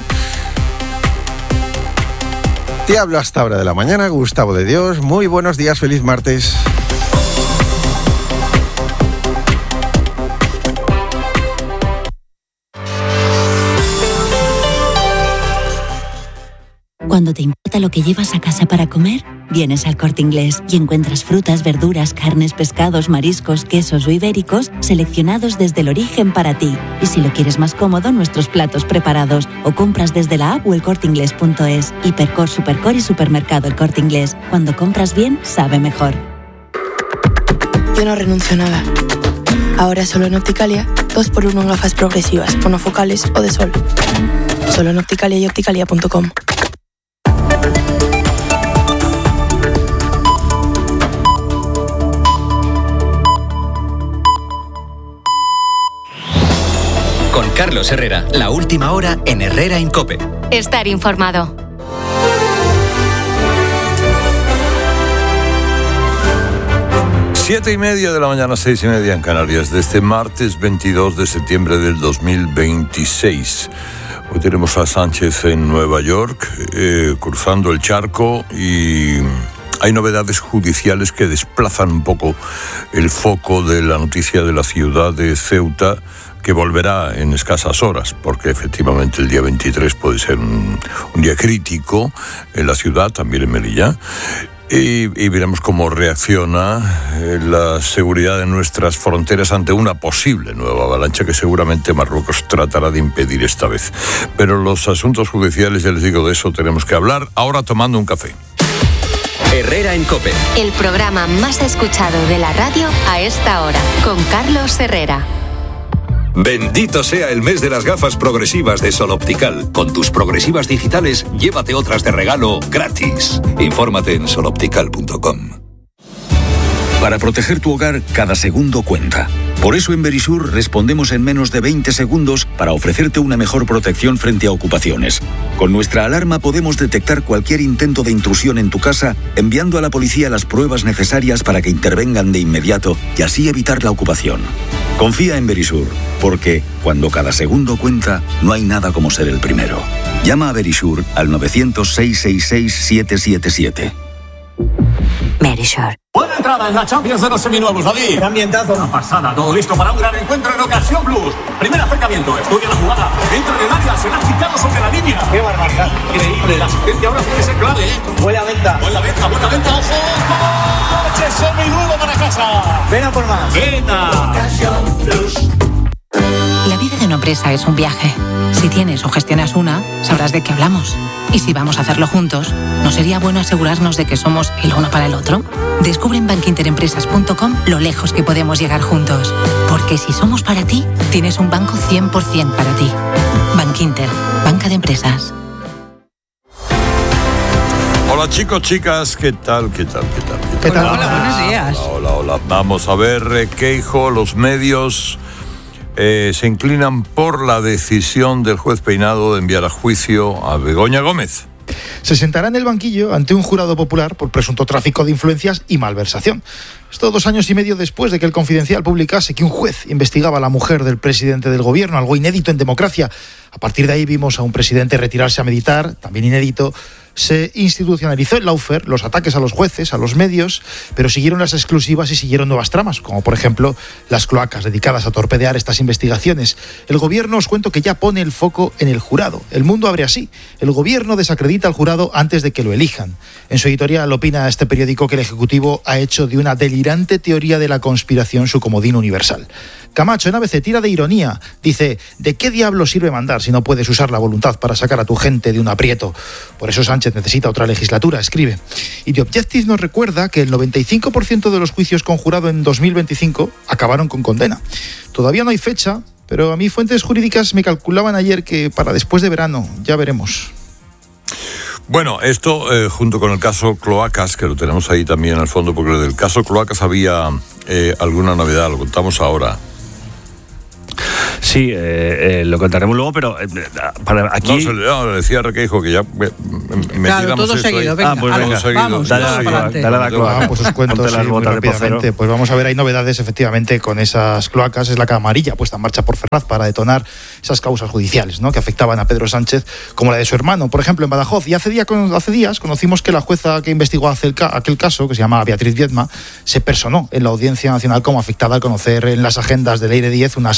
Te hablo hasta hora de la mañana, Gustavo de Dios. Muy buenos días, feliz martes. Cuando te importa lo que llevas a casa para comer, Vienes al Corte Inglés y encuentras frutas, verduras, carnes, pescados, mariscos, quesos o ibéricos seleccionados desde el origen para ti. Y si lo quieres más cómodo, nuestros platos preparados. O compras desde la app o el corte inglés punto es. Hipercor, Supercor y Supermercado El Corte Inglés. Cuando compras bien, sabe mejor. Yo no renuncio a nada. Ahora solo en Opticalia, dos por uno en gafas progresivas, monofocales o de sol. Solo en Opticalia y opticalia punto com. Con Carlos Herrera, la última hora en Herrera en COPE. Estar informado. Siete y media de la mañana, seis y media en Canarias, de este martes veintidós de septiembre del dos mil veintiséis. Hoy tenemos a Sánchez en Nueva York, eh, cruzando el charco, y hay novedades judiciales que desplazan un poco el foco de la noticia de la ciudad de Ceuta, que volverá en escasas horas, porque efectivamente el día veintitrés puede ser un, un día crítico en la ciudad, también en Melilla. Y, y veremos cómo reacciona eh, la seguridad de nuestras fronteras ante una posible nueva avalancha que seguramente Marruecos tratará de impedir esta vez. Pero los asuntos judiciales, ya les digo, de eso tenemos que hablar ahora tomando un café. Herrera en COPE. El programa más escuchado de la radio a esta hora, con Carlos Herrera. Bendito sea el mes de las gafas progresivas de Sol Optical. Con tus progresivas digitales, llévate otras de regalo gratis. Infórmate en sol optical punto com. Para proteger tu hogar, cada segundo cuenta. Por eso en Verisur respondemos en menos de veinte segundos para ofrecerte una mejor protección frente a ocupaciones. Con nuestra alarma podemos detectar cualquier intento de intrusión en tu casa, enviando a la policía las pruebas necesarias para que intervengan de inmediato y así evitar la ocupación. Confía en Verisur, porque cuando cada segundo cuenta, no hay nada como ser el primero. Llama a Verisur al nueve cero cero, seis seis seis, siete siete siete. Verisur. Buena entrada en la Champions de los seminuevos, David. ¡Qué ambientazo! Una pasada, todo listo para un gran encuentro en Ocasión Plus. Primer acercamiento, estudia la jugada. Entra en el área, será chicado sobre la línea. ¡Qué barbaridad! Increíble, la asistencia ahora puede ser clave, ¿eh? Buena venta. Buena venta, buena venta, ojo. ¡Coche seminuevo para casa! Ven a por más. Venta. Ocasión Plus. La vida de una empresa es un viaje. Si tienes o gestionas una, sabrás de qué hablamos. Y si vamos a hacerlo juntos, ¿no sería bueno asegurarnos de que somos el uno para el otro? Descubre en bankinterempresas punto com lo lejos que podemos llegar juntos. Porque si somos para ti, tienes un banco cien por ciento para ti. Bankinter, banca de empresas. Hola chicos, chicas, ¿qué tal, qué tal, qué tal? ¿Qué tal? Hola, buenos días. Hola, hola, hola. Vamos a ver, eh, Queijo, los medios eh, se inclinan por la decisión del juez Peinado de enviar a juicio a Begoña Gómez. Se sentará en el banquillo ante un jurado popular por presunto tráfico de influencias y malversación. Esto dos años y medio después de que el Confidencial publicase que un juez investigaba a la mujer del presidente del gobierno, algo inédito en democracia. A partir de ahí vimos a un presidente retirarse a meditar, también inédito. Se institucionalizó el lawfare, los ataques a los jueces, a los medios, pero siguieron las exclusivas y siguieron nuevas tramas, como por ejemplo las cloacas dedicadas a torpedear estas investigaciones. El gobierno, os cuento que ya pone el foco en el jurado. El mundo abre así. El gobierno desacredita al jurado antes de que lo elijan. En su editorial opina este periódico que el Ejecutivo ha hecho de una delirante teoría de la conspiración su comodín universal. Camacho en A B C tira de ironía. Dice, ¿de qué diablo sirve mandar si no puedes usar la voluntad para sacar a tu gente de un aprieto? Por eso Sánchez necesita otra legislatura, escribe. Y The Objective nos recuerda que el noventa y cinco por ciento de los juicios con jurado en dos mil veinticinco acabaron con condena. Todavía no hay fecha, pero a mí fuentes jurídicas me calculaban ayer que para después de verano, ya veremos. Bueno, esto eh, junto con el caso Cloacas, que lo tenemos ahí también al fondo, porque del caso Cloacas había eh, alguna novedad, lo contamos ahora. Sí, eh, eh, lo contaremos luego, pero eh, para aquí... No, se le no, decía Requeijo que ya me, me claro, todo seguido, ahí. venga, Ah, pues venga, venga, seguido. Vamos, dale, vamos dale, dale a la cloaca. Pues os cuento sí, muy rápidamente. Pues vamos a ver, hay novedades efectivamente con esas cloacas. Es la camarilla puesta en marcha por Ferraz para detonar esas causas judiciales, ¿no?, que afectaban a Pedro Sánchez, como la de su hermano, por ejemplo, en Badajoz. Y hace, día, hace días conocimos que la jueza que investigó aquel, aquel caso, que se llama Beatriz Viedma, se personó en la Audiencia Nacional como afectada al conocer en las agendas del Eire diez unas anotaciones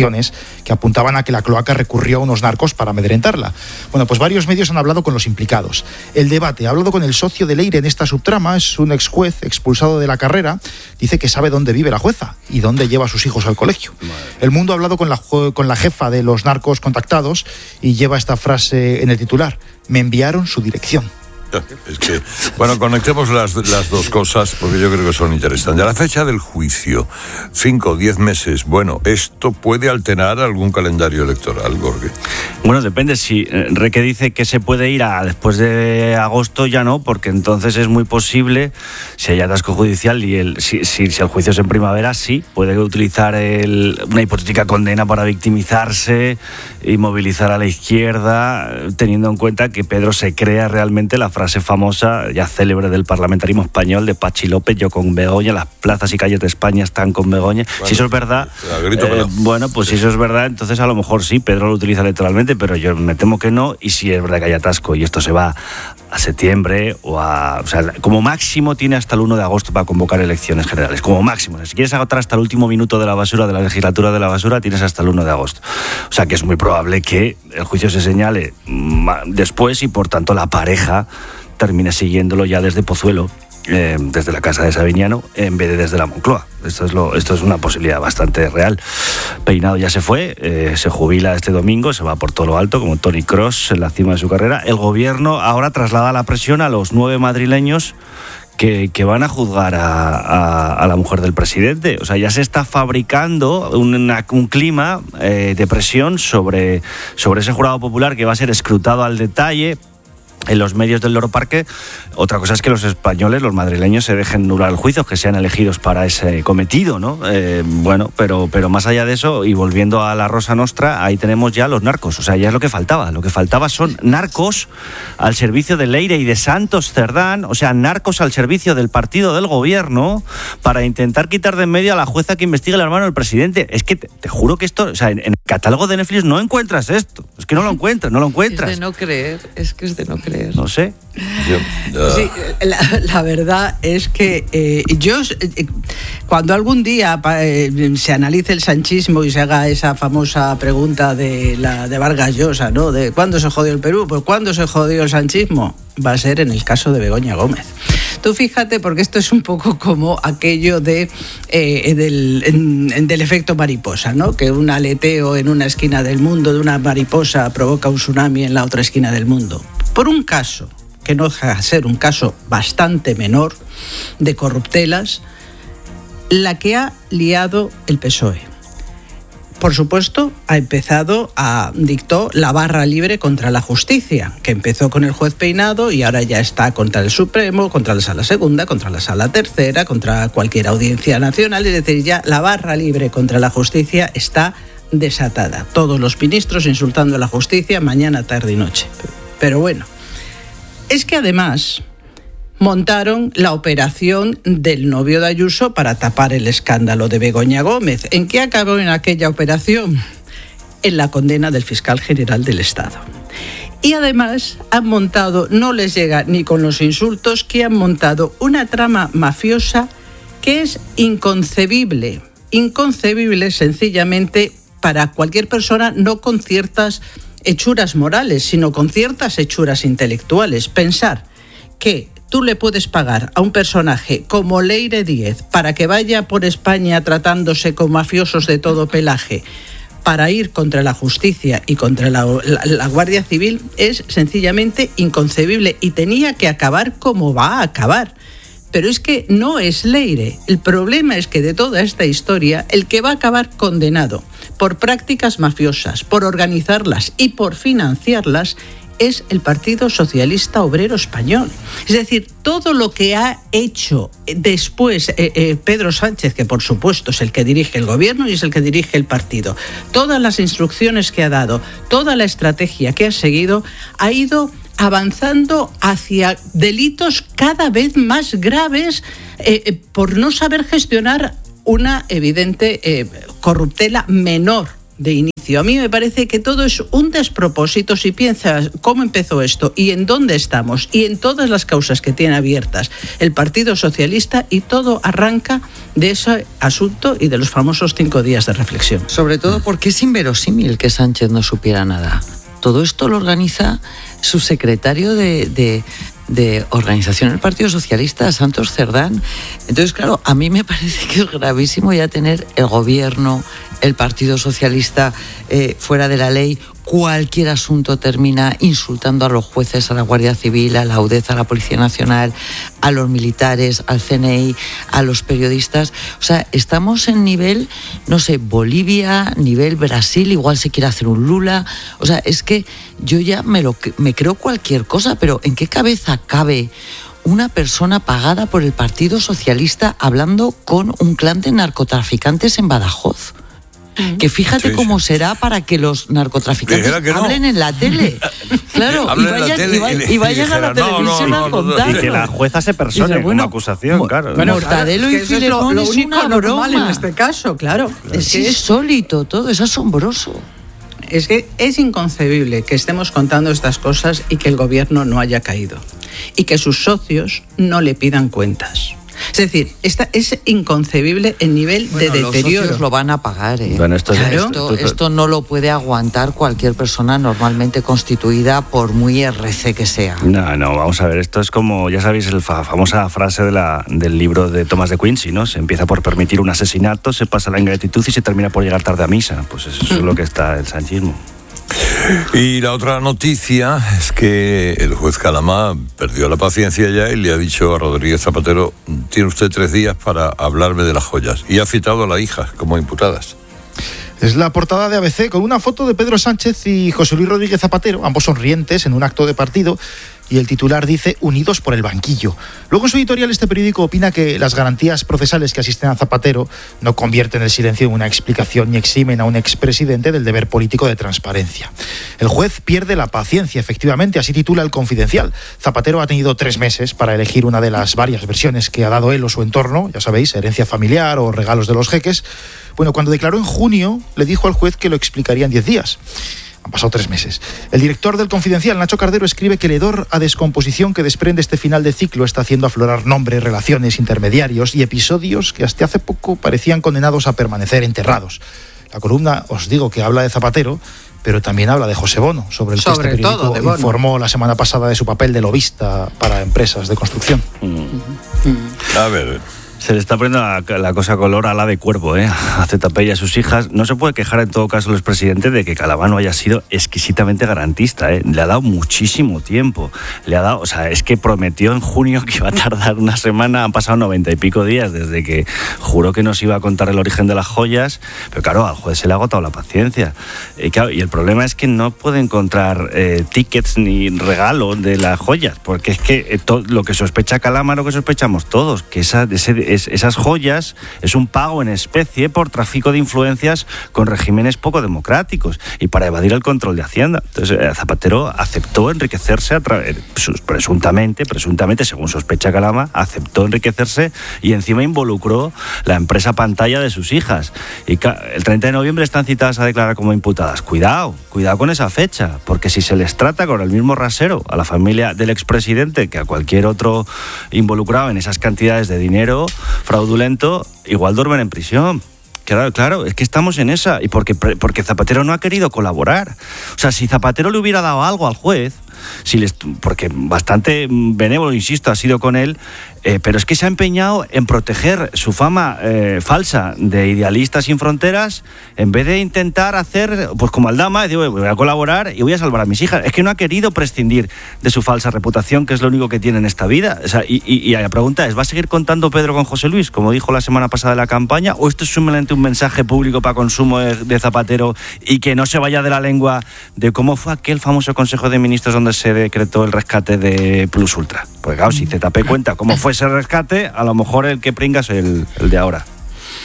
versiones que apuntaban a que la cloaca recurrió a unos narcos para amedrentarla. Bueno, pues varios medios han hablado con los implicados. El Debate ha hablado con el socio de Leire en esta subtrama, es un ex juez expulsado de la carrera, dice que sabe dónde vive la jueza y dónde lleva a sus hijos al colegio. El Mundo ha hablado con la, con la jefa de los narcos contactados y lleva esta frase en el titular: me enviaron su dirección. Es que, bueno, conectemos las, las dos cosas porque yo creo que son interesantes. A la fecha del juicio, cinco o diez meses, bueno, ¿esto puede alterar algún calendario electoral, Gorge? Bueno, depende. Si Reque dice que se puede ir a después de agosto, ya no, porque entonces es muy posible, si hay atasco judicial y el, si, si, si el juicio es en primavera, sí, puede utilizar el, una hipotética condena para victimizarse y movilizar a la izquierda, teniendo en cuenta que Pedro se crea realmente la frase famosa, ya célebre del parlamentarismo español, de Pachi López: yo con Begoña, las plazas y calles de España están con Begoña. Bueno, si eso es verdad, eh, bueno, pues si eso es verdad, entonces a lo mejor sí, Pedro lo utiliza electoralmente, pero yo me temo que no, y si es verdad que hay atasco y esto se va a septiembre o a... O sea, como máximo tiene hasta el uno de agosto para convocar elecciones generales, como máximo. O sea, si quieres agotar hasta el último minuto de la basura, de la legislatura de la basura, tienes hasta el uno de agosto. O sea, que es muy probable que el juicio se señale después y, por tanto, la pareja termine siguiéndolo ya desde Pozuelo, eh, desde la casa de Sabiñano, en vez de desde la Moncloa. Esto es, lo, esto es una posibilidad bastante real. Peinado ya se fue, eh, se jubila este domingo, se va por todo lo alto, como Tony Cross en la cima de su carrera. El gobierno ahora traslada la presión a los nueve madrileños que, que van a juzgar a, a, a la mujer del presidente. O sea, ya se está fabricando un, una, un clima eh, de presión sobre, sobre ese jurado popular que va a ser escrutado al detalle en los medios del Loro Parque. Otra cosa es que los españoles, los madrileños, se dejen nular el juicio, que sean elegidos para ese cometido, ¿no? Eh, bueno, pero, pero más allá de eso, y volviendo a la Rosa Nostra, ahí tenemos ya los narcos. O sea, ya es lo que faltaba. Lo que faltaba son narcos al servicio de Leire y de Santos Cerdán, o sea, narcos al servicio del partido del gobierno, para intentar quitar de en medio a la jueza que investiga el hermano del presidente. Es que te, te juro que esto, o sea, en, en el catálogo de Netflix no encuentras esto. Es que no lo encuentras, no lo encuentras. Es de no creer, es que es de no creer. No sé. Yo, uh... sí, la, la verdad es que eh, yo, eh, cuando algún día eh, se analice el sanchismo y se haga esa famosa pregunta de la de Vargas Llosa, ¿no? De ¿cuándo se jodió el Perú? Pues ¿cuándo se jodió el sanchismo? Va a ser en el caso de Begoña Gómez. Tú fíjate, porque esto es un poco como aquello de eh, del, en, del efecto mariposa, ¿no? Que un aleteo en una esquina del mundo de una mariposa provoca un tsunami en la otra esquina del mundo. Por un caso, que no deja de ser un caso bastante menor, de corruptelas, la que ha liado el P S O E. Por supuesto, ha empezado a dictó la barra libre contra la justicia, que empezó con el juez Peinado y ahora ya está contra el Supremo, contra la Sala Segunda, contra la Sala Tercera, contra cualquier audiencia nacional. Es decir, ya la barra libre contra la justicia está desatada. Todos los ministros insultando a la justicia mañana, tarde y noche. Pero bueno, es que además montaron la operación del novio de Ayuso para tapar el escándalo de Begoña Gómez. ¿En qué acabó en aquella operación? En la condena del fiscal general del Estado. Y además han montado, no les llega ni con los insultos, que han montado una trama mafiosa que es inconcebible, inconcebible sencillamente para cualquier persona, no con ciertas hechuras morales, sino con ciertas hechuras intelectuales. Pensar que tú le puedes pagar a un personaje como Leire Díez para que vaya por España tratándose con mafiosos de todo pelaje para ir contra la justicia y contra la, la, la Guardia Civil es sencillamente inconcebible y tenía que acabar como va a acabar. Pero es que no es Leire. El problema es que de toda esta historia, el que va a acabar condenado por prácticas mafiosas, por organizarlas y por financiarlas, es el Partido Socialista Obrero Español. Es decir, todo lo que ha hecho después eh, eh, Pedro Sánchez, que por supuesto es el que dirige el gobierno y es el que dirige el partido, todas las instrucciones que ha dado, toda la estrategia que ha seguido, ha ido avanzando hacia delitos cada vez más graves eh, eh, por no saber gestionar una evidente eh, corruptela menor de inicio juicio. A mí me parece que todo es un despropósito si piensas cómo empezó esto y en dónde estamos y en todas las causas que tiene abiertas el Partido Socialista, y todo arranca de ese asunto y de los famosos cinco días de reflexión. Sobre todo porque es inverosímil que Sánchez no supiera nada. Todo esto lo organiza su secretario de, de, de organización del Partido Socialista, Santos Cerdán. Entonces, claro, a mí me parece que es gravísimo ya tener el gobierno, el Partido Socialista eh, fuera de la ley. Cualquier asunto termina insultando a los jueces, a la Guardia Civil, a la UDEZ, a la Policía Nacional, a los militares, al C N I, a los periodistas. O sea, estamos en nivel, no sé, Bolivia, nivel Brasil, igual se quiere hacer un Lula. O sea, es que yo ya me, lo, me creo cualquier cosa, pero ¿en qué cabeza cabe una persona pagada por el Partido Socialista hablando con un clan de narcotraficantes en Badajoz? Que fíjate sí, cómo sí. será para que los narcotraficantes que no. hablen en la tele. Claro, y vayan, tele, y vayan, y vayan dijera, a la televisión no, no, no, a contar. Y que la jueza se persone bueno, como acusación, claro. Bueno, Mortadelo y Filemón es, es una broma en este caso, claro. Es, es que es insólito todo, es asombroso. Es que es inconcebible que estemos contando estas cosas y que el gobierno no haya caído. Y que sus socios no le pidan cuentas. Es decir, esta es inconcebible el nivel bueno, de deterioro. Los socios lo van a pagar, ¿eh? Bueno, esto, claro. esto, esto no lo puede aguantar cualquier persona normalmente constituida, por muy R C que sea. No, no, vamos a ver, esto es como, ya sabéis, la famosa frase de la, del libro de Thomas de Quincy, ¿no? Se empieza por permitir un asesinato, se pasa la ingratitud y se termina por llegar tarde a misa. Pues eso es lo que está el sanchismo. Y la otra noticia es que el juez Calamá perdió la paciencia ya y le ha dicho a Rodríguez Zapatero: tiene usted tres días para hablarme de las joyas. Y ha citado a la hija como imputadas. Es la portada de A B C con una foto de Pedro Sánchez y José Luis Rodríguez Zapatero, ambos sonrientes en un acto de partido, y el titular dice unidos por el banquillo. Luego en su editorial este periódico opina que las garantías procesales que asisten a Zapatero no convierten el silencio en una explicación ni eximen a un expresidente del deber político de transparencia. El juez pierde la paciencia, efectivamente, así titula El Confidencial. Zapatero ha tenido tres meses para elegir una de las varias versiones que ha dado él o su entorno, ya sabéis, herencia familiar o regalos de los jeques. Bueno, cuando declaró en junio, le dijo al juez que lo explicaría en diez días. Han pasado tres meses. El director del Confidencial, Nacho Cardero, escribe que el hedor a descomposición que desprende este final de ciclo está haciendo aflorar nombres, relaciones, intermediarios y episodios que hasta hace poco parecían condenados a permanecer enterrados. La columna, os digo, que habla de Zapatero, pero también habla de José Bono, sobre el sobre que este periódico todo, informó la semana pasada de su papel de lobista para empresas de construcción. Mm. A ver... Se le está poniendo la, la cosa color a la de cuervo, ¿eh? A Z P y a sus hijas. No se puede quejar en todo caso el expresidente de que Calamá no haya sido exquisitamente garantista, ¿eh? Le ha dado muchísimo tiempo. Le ha dado, o sea, es que prometió en junio que iba a tardar una semana. Han pasado noventa y pico días desde que juró que nos iba a contar el origen de las joyas. Pero claro, al juez se le ha agotado la paciencia. Y, claro, y el problema es que no puede encontrar eh, tickets ni regalos de las joyas, porque es que eh, todo, lo que sospecha Calamá, lo que sospechamos todos, que esa, ese Es, esas joyas es un pago en especie por tráfico de influencias con regímenes poco democráticos y para evadir el control de Hacienda. Entonces Zapatero aceptó enriquecerse a través, presuntamente, presuntamente, según sospecha Calamá, aceptó enriquecerse y encima involucró la empresa pantalla de sus hijas. Y el treinta de noviembre están citadas a declarar como imputadas. Cuidado, cuidado con esa fecha, porque si se les trata con el mismo rasero a la familia del expresidente que a cualquier otro involucrado en esas cantidades de dinero fraudulento, igual duermen en prisión. Claro, claro, es que estamos en esa. Y porque, porque Zapatero no ha querido colaborar. O sea, si Zapatero le hubiera dado algo al juez, si les, porque bastante benévolo, insisto, ha sido con él, eh, pero es que se ha empeñado en proteger su fama eh, falsa de idealista sin fronteras, en vez de intentar hacer, pues como Aldama, digo, voy a colaborar y voy a salvar a mis hijas. Es que no ha querido prescindir de su falsa reputación, que es lo único que tiene en esta vida. O sea, y, y, y la pregunta es, ¿va a seguir contando Pedro con José Luis, como dijo la semana pasada de la campaña, o esto es simplemente un mensaje público para consumo de, de Zapatero y que no se vaya de la lengua de cómo fue aquel famoso Consejo de Ministros donde se decretó el rescate de Plus Ultra? Pues claro, si Z P cuenta cómo fue ese rescate, a lo mejor el que pringa es el, el de ahora.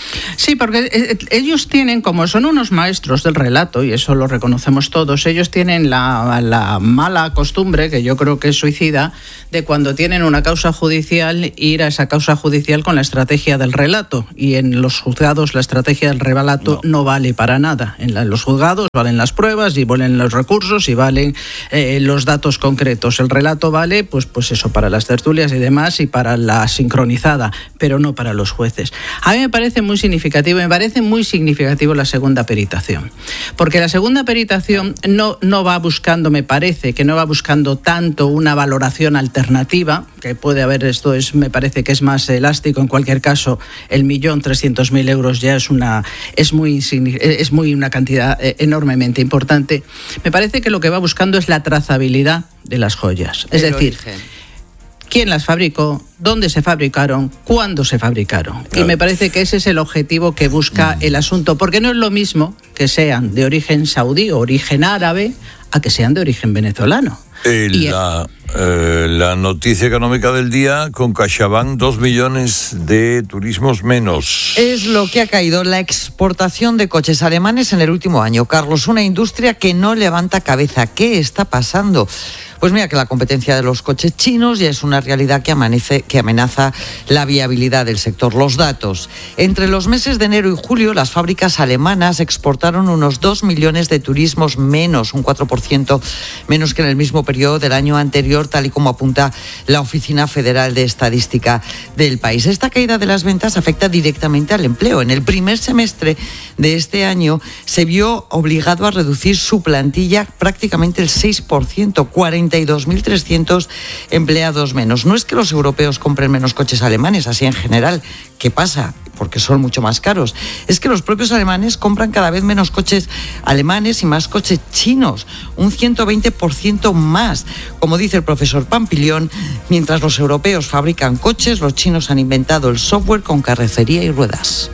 Sí, porque ellos tienen, como son unos maestros del relato, y eso lo reconocemos todos, ellos tienen la, la mala costumbre, que yo creo que es suicida, de cuando tienen una causa judicial, ir a esa causa judicial con la estrategia del relato. Y en los juzgados la estrategia del relato no, no vale para nada. En, la, en los juzgados valen las pruebas y valen los recursos y valen eh, los datos concretos. El relato vale, pues, pues eso, para las tertulias y demás y para la sincronizada, pero no para los jueces. A mí me parece muy significativo, me parece muy significativo la segunda peritación. Porque la segunda peritación no, no va buscando, me parece, que no va buscando tanto una valoración alternativa, que puede haber, esto es, me parece que es más elástico, en cualquier caso, el millón trescientos mil euros ya es una, es muy, es muy una cantidad enormemente importante. Me parece que lo que va buscando es la trazabilidad de las joyas. Es el decir, origen. ¿Quién las fabricó? ¿Dónde se fabricaron? ¿Cuándo se fabricaron? Claro. Y me parece que ese es el objetivo que busca el asunto, porque no es lo mismo que sean de origen saudí o origen árabe a que sean de origen venezolano. Eh, la, eh, la noticia económica del día, con CaixaBank, dos millones de turismos menos. Es lo que ha caído la exportación de coches alemanes en el último año. Carlos, una industria que no levanta cabeza. ¿Qué está pasando? Pues mira que la competencia de los coches chinos ya es una realidad que, amanece, que amenaza la viabilidad del sector. Los datos. Entre los meses de enero y julio, las fábricas alemanas exportaron unos dos millones de turismos menos, un cuatro por ciento menos que en el mismo periodo del año anterior, tal y como apunta la Oficina Federal de Estadística del país. Esta caída de las ventas afecta directamente al empleo. En el primer semestre de este año se vio obligado a reducir su plantilla prácticamente el seis por ciento, cuarenta y dos mil trescientos empleados menos. No es que los europeos compren menos coches alemanes, así en general. ¿Qué pasa? Porque son mucho más caros. Es que los propios alemanes compran cada vez menos coches alemanes y más coches chinos, un ciento veinte por ciento más. Como dice el profesor Pampillón, mientras los europeos fabrican coches, los chinos han inventado el software con carrocería y ruedas.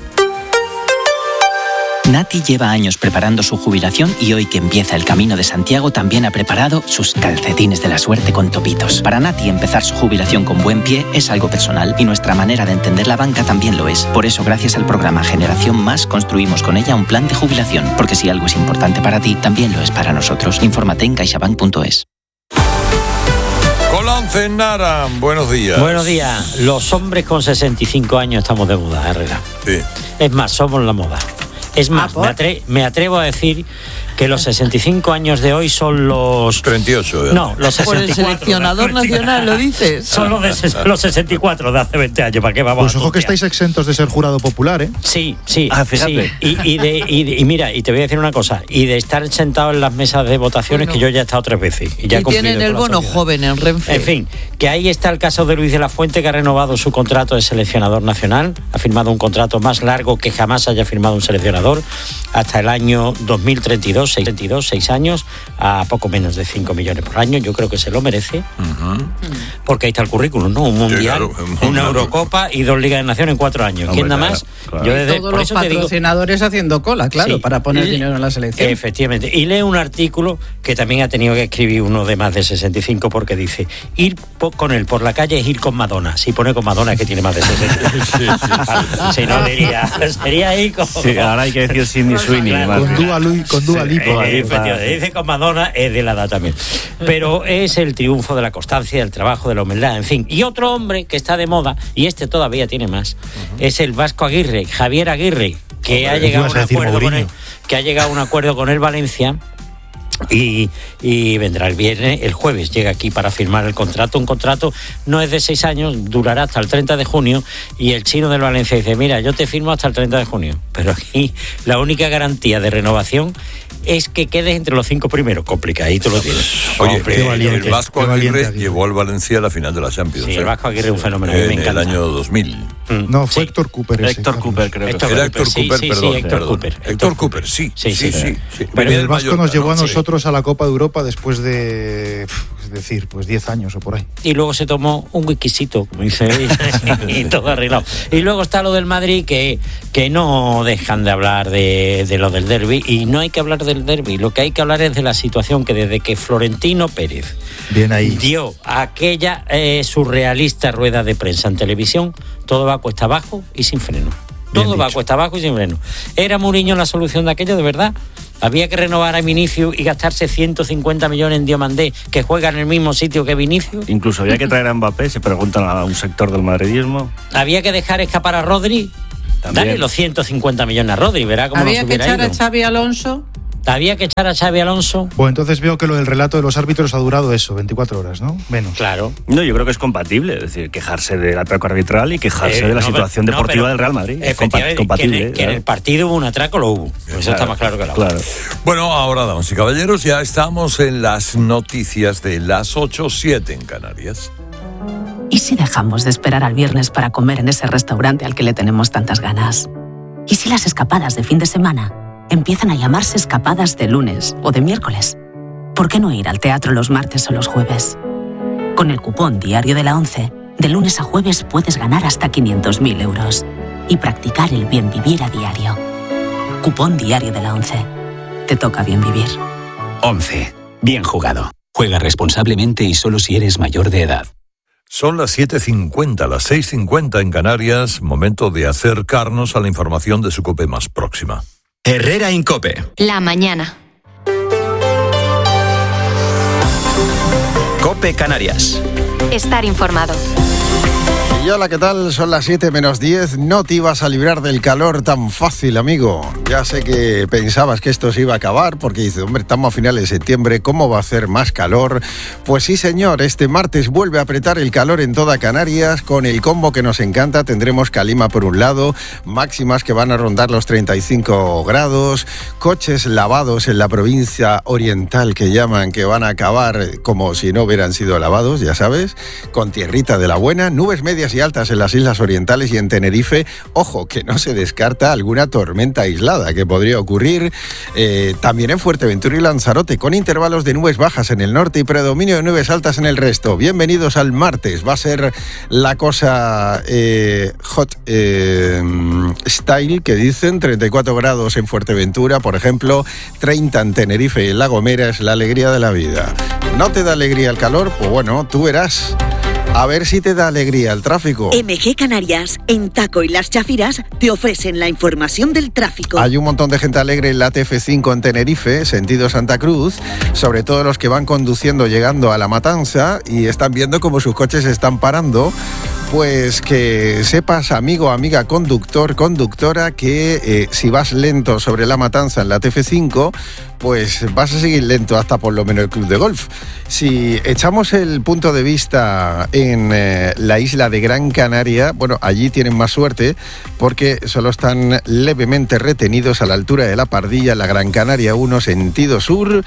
Nati lleva años preparando su jubilación y hoy que empieza el Camino de Santiago también ha preparado sus calcetines de la suerte con topitos. Para Nati empezar su jubilación con buen pie es algo personal y nuestra manera de entender la banca también lo es. Por eso, gracias al programa Generación Más, construimos con ella un plan de jubilación. Porque si algo es importante para ti, también lo es para nosotros. Infórmate en caixabank punto es. Colance Nara, buenos días. Buenos días. Los hombres con sesenta y cinco años estamos de moda, Herrera. Sí. Es más, somos la moda. Es más, me, atre- me atrevo a decir que los sesenta y cinco años de hoy son los... treinta y ocho. ¿eh? No, los sesenta y cuatro. Por el seleccionador nacional, ¿lo dices? Son los, de ses- los sesenta y cuatro de hace veinte años. ¿Para qué vamos pues a ojo que estáis exentos de ser jurado popular, ¿eh? Sí, sí. Ah, fíjate. Sí. Y, y, de, y, de, y mira, y te voy a decir una cosa. Y de estar sentado en las mesas de votaciones, bueno, que yo ya he estado tres veces. Y, ya y tienen el bono joven en Renfe. En fin, que ahí está el caso de Luis de la Fuente, que ha renovado su contrato de seleccionador nacional. Ha firmado un contrato más largo que jamás haya firmado un seleccionador, hasta el año dos mil treinta y dos, treinta y dos, seis años, a poco menos de cinco millones por año. Yo creo que se lo merece, uh-huh. Porque ahí está el currículum, ¿no? Un mundial, sí, claro, una Eurocopa y dos Ligas de Naciones en cuatro años. Hombre, ¿quién da más? Claro. Yo desde, todos por los eso patrocinadores digo, haciendo cola, claro, sí, para poner y, dinero en la selección. Efectivamente. Y lee un artículo que también ha tenido que escribir uno de más de sesenta y cinco, porque dice, ir po- con él por la calle es ir con Madonna. Si pone con Madonna es que tiene más de sesenta y cinco. sí, sí, sí. Si no, diría, sería ahí con... Sí, ahora hay que decir Sidney Sweeney. Claro. Con Dua, Lu- con Dua Lipa. Sí, eh, efectivamente, dice con Madonna, es de la edad también. Pero es el triunfo de la constancia, del trabajo, de la humildad, en fin. Y otro hombre que está de moda, y este todavía tiene más, uh-huh. es el Vasco Aguirre, Javier Aguirre, que, ha llegado, a un acuerdo con él, que ha llegado a un acuerdo con el Valencia. Y, y vendrá el viernes, el jueves llega aquí para firmar el contrato. Un contrato no es de seis años, durará hasta el treinta de junio. Y el chino del Valencia dice, mira, yo te firmo hasta el treinta de junio, pero aquí la única garantía de renovación es que quedes entre los cinco primeros. Complicadito lo tienes. Oye, Hombre, valiente, el Vasco Aguirre, Aguirre llevó al Valencia a la final de la Champions. Sí, el Vasco Aguirre es un fenómeno. En me el año dos mil. Mm. No, fue sí. Héctor Cooper. Ese, Héctor Cooper, creo Héctor que Era Cooper, Héctor sí, Cooper, sí, perdón. Sí, Héctor perdón. Cooper. Héctor, Héctor Cooper, sí. Sí, sí. sí, sí. sí. Pero el Vasco nos llevó a no, nosotros sí. a la Copa de Europa después de, es decir, pues diez años o por ahí. Y luego se tomó un whiskycito, como dice, y todo arreglado. Y luego está lo del Madrid, que, que no dejan de hablar de, de lo del derbi, y no hay que hablar del derbi, lo que hay que hablar es de la situación que desde que Florentino Pérez Bien ahí. dio aquella eh, surrealista rueda de prensa en televisión, todo va cuesta abajo y sin freno. Todo va cuesta abajo y sin freno. ¿Era Mourinho la solución de aquello, de verdad? Había que renovar a Vinicius y gastarse ciento cincuenta millones en Diomandé, que juega en el mismo sitio que Vinicius. Incluso había que traer a Mbappé, se preguntan a un sector del madridismo. Había que dejar escapar a Rodri. También. Dale los ciento cincuenta millones a Rodri, verá cómo nos hubiera ido. Había que echar a Xavi Alonso. Había que echar a Xavi Alonso. Pues entonces veo que lo del relato de los árbitros ha durado eso, veinticuatro horas, ¿no? Menos. Claro. No, yo creo que es compatible, es decir, quejarse del atraco arbitral y quejarse eh, de la no, situación pero, deportiva no, del Real Madrid. Es compatible. compatible. Que en, el, que en el partido hubo un atraco, lo hubo. Eso claro, está más claro que la claro. Bueno, ahora, damas y caballeros, ya estamos en las noticias de las ocho, siete en Canarias. ¿Y si dejamos de esperar al viernes para comer en ese restaurante al que le tenemos tantas ganas? ¿Y si las escapadas de fin de semana empiezan a llamarse escapadas de lunes o de miércoles? ¿Por qué no ir al teatro los martes o los jueves? Con el cupón Diario de la ONCE, de lunes a jueves puedes ganar hasta quinientos mil euros y practicar el bien vivir a diario. Cupón Diario de la ONCE. Te toca bien vivir. ONCE. Bien jugado. Juega responsablemente y solo si eres mayor de edad. Son las siete cincuenta, las seis cincuenta en Canarias, momento de acercarnos a la información de su COPE más próxima. Herrera Incope. La mañana. COPE Canarias. Estar informado. Y hola, ¿qué tal? Son las siete menos diez. No te ibas a librar del calor tan fácil, amigo. Ya sé que pensabas que esto se iba a acabar porque dices, hombre, estamos a finales de septiembre, ¿cómo va a hacer más calor? Pues sí, señor, este martes vuelve a apretar el calor en toda Canarias con el combo que nos encanta. Tendremos calima por un lado, máximas que van a rondar los treinta y cinco grados, coches lavados en la provincia oriental que llaman, que van a acabar como si no hubieran sido lavados, ya sabes, con tierrita de la buena, nubes medias y altas en las islas orientales y en Tenerife. Ojo, que no se descarta alguna tormenta aislada que podría ocurrir eh, también en Fuerteventura y Lanzarote, con intervalos de nubes bajas en el norte y predominio de nubes altas en el resto. Bienvenidos al martes. Va a ser la cosa eh, hot eh, style, que dicen, treinta y cuatro grados en Fuerteventura, por ejemplo, treinta en Tenerife y en La Gomera. Es la alegría de la vida. ¿No te da alegría el calor? Pues bueno, tú verás. A ver si te da alegría el tráfico. M G Canarias, en Taco y Las Chafiras, te ofrecen la información del tráfico. Hay un montón de gente alegre en la T F cinco en Tenerife, sentido Santa Cruz, sobre todo los que van conduciendo llegando a La Matanza y están viendo cómo sus coches se están parando. Pues que sepas, amigo, amiga, conductor, conductora, que eh, si vas lento sobre La Matanza en la T F cinco, pues vas a seguir lento hasta por lo menos el club de golf. Si echamos el punto de vista en eh, la isla de Gran Canaria, bueno, allí tienen más suerte porque solo están levemente retenidos a la altura de La Pardilla, la Gran Canaria uno, sentido sur,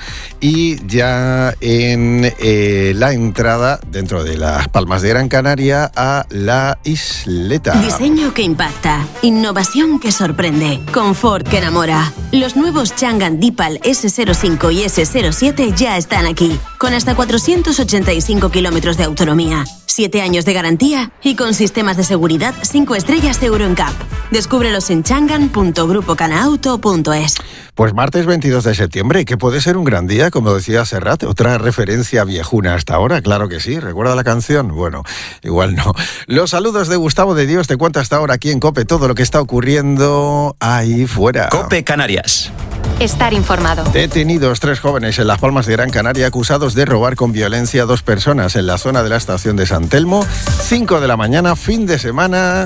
y ya en eh, la entrada dentro de las Palmas de Gran Canaria a la isleta. Diseño que impacta, innovación que sorprende, confort que enamora. Los nuevos Changan Deepal ese cero cinco y ese cero siete ya están aquí, con hasta cuatrocientos ochenta y cinco kilómetros de autonomía, siete años de garantía y con sistemas de seguridad cinco estrellas Euro N C A P. Descúbrelos en changan punto grupo canauto punto es. Pues martes veintidós de septiembre, que puede ser un gran día, como decía Serrat, otra referencia viejuna hasta ahora, claro que sí. ¿Recuerda la canción? Bueno, igual no. Los saludos de Gustavo de Dios te cuenta hasta ahora aquí en COPE todo lo que está ocurriendo ahí fuera. COPE Canarias. Estar informado. Detenidos tres jóvenes en Las Palmas de Gran Canaria acusados de robar con violencia a dos personas en la zona de la estación de San Telmo. cinco de la mañana, fin de semana.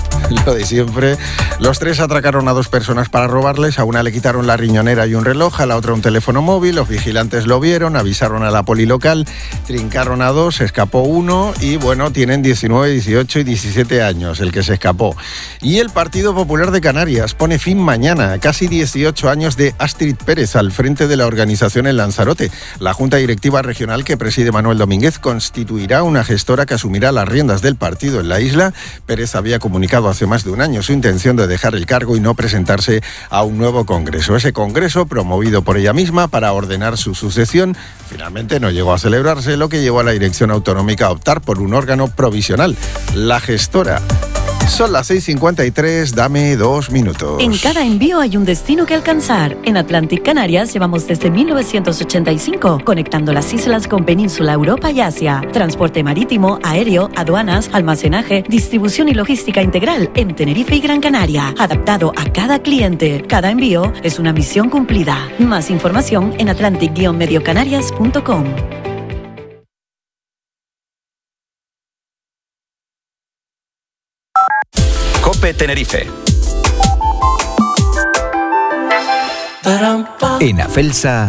Lo de siempre. Los tres atracaron a dos personas para robarles. A una le quitaron la riñonera y un reloj, a la otra un teléfono móvil. Los vigilantes lo vieron, avisaron a la poli local, trincaron a dos, escapó uno y bueno, tienen diecinueve, dieciocho y diecisiete años el que se escapó. Y el Partido Popular de Canarias pone fin mañana a casi dieciocho años de Astrid Pérez al frente de la organización en Lanzarote. La Junta Directiva Regional que preside Manuel Domínguez constituirá una gestora que asumirá las riendas del partido en la isla. Pérez había comunicado hace más de un año su intención de dejar el cargo y no presentarse a un nuevo congreso. Ese congreso, promovido por ella misma para ordenar su sucesión, finalmente no llegó a celebrarse, lo que llevó a la dirección autonómica a optar por un órgano provisional, la gestora. Son las seis cincuenta y tres, dame dos minutos. En cada envío hay un destino que alcanzar. En Atlantic Canarias llevamos desde mil novecientos ochenta y cinco, conectando las islas con Península, Europa y Asia. Transporte marítimo, aéreo, aduanas, almacenaje, distribución y logística integral en Tenerife y Gran Canaria. Adaptado a cada cliente. Cada envío es una misión cumplida. Más información en atlantic guion medio canarias punto com. COPE Tenerife. En Afelsa.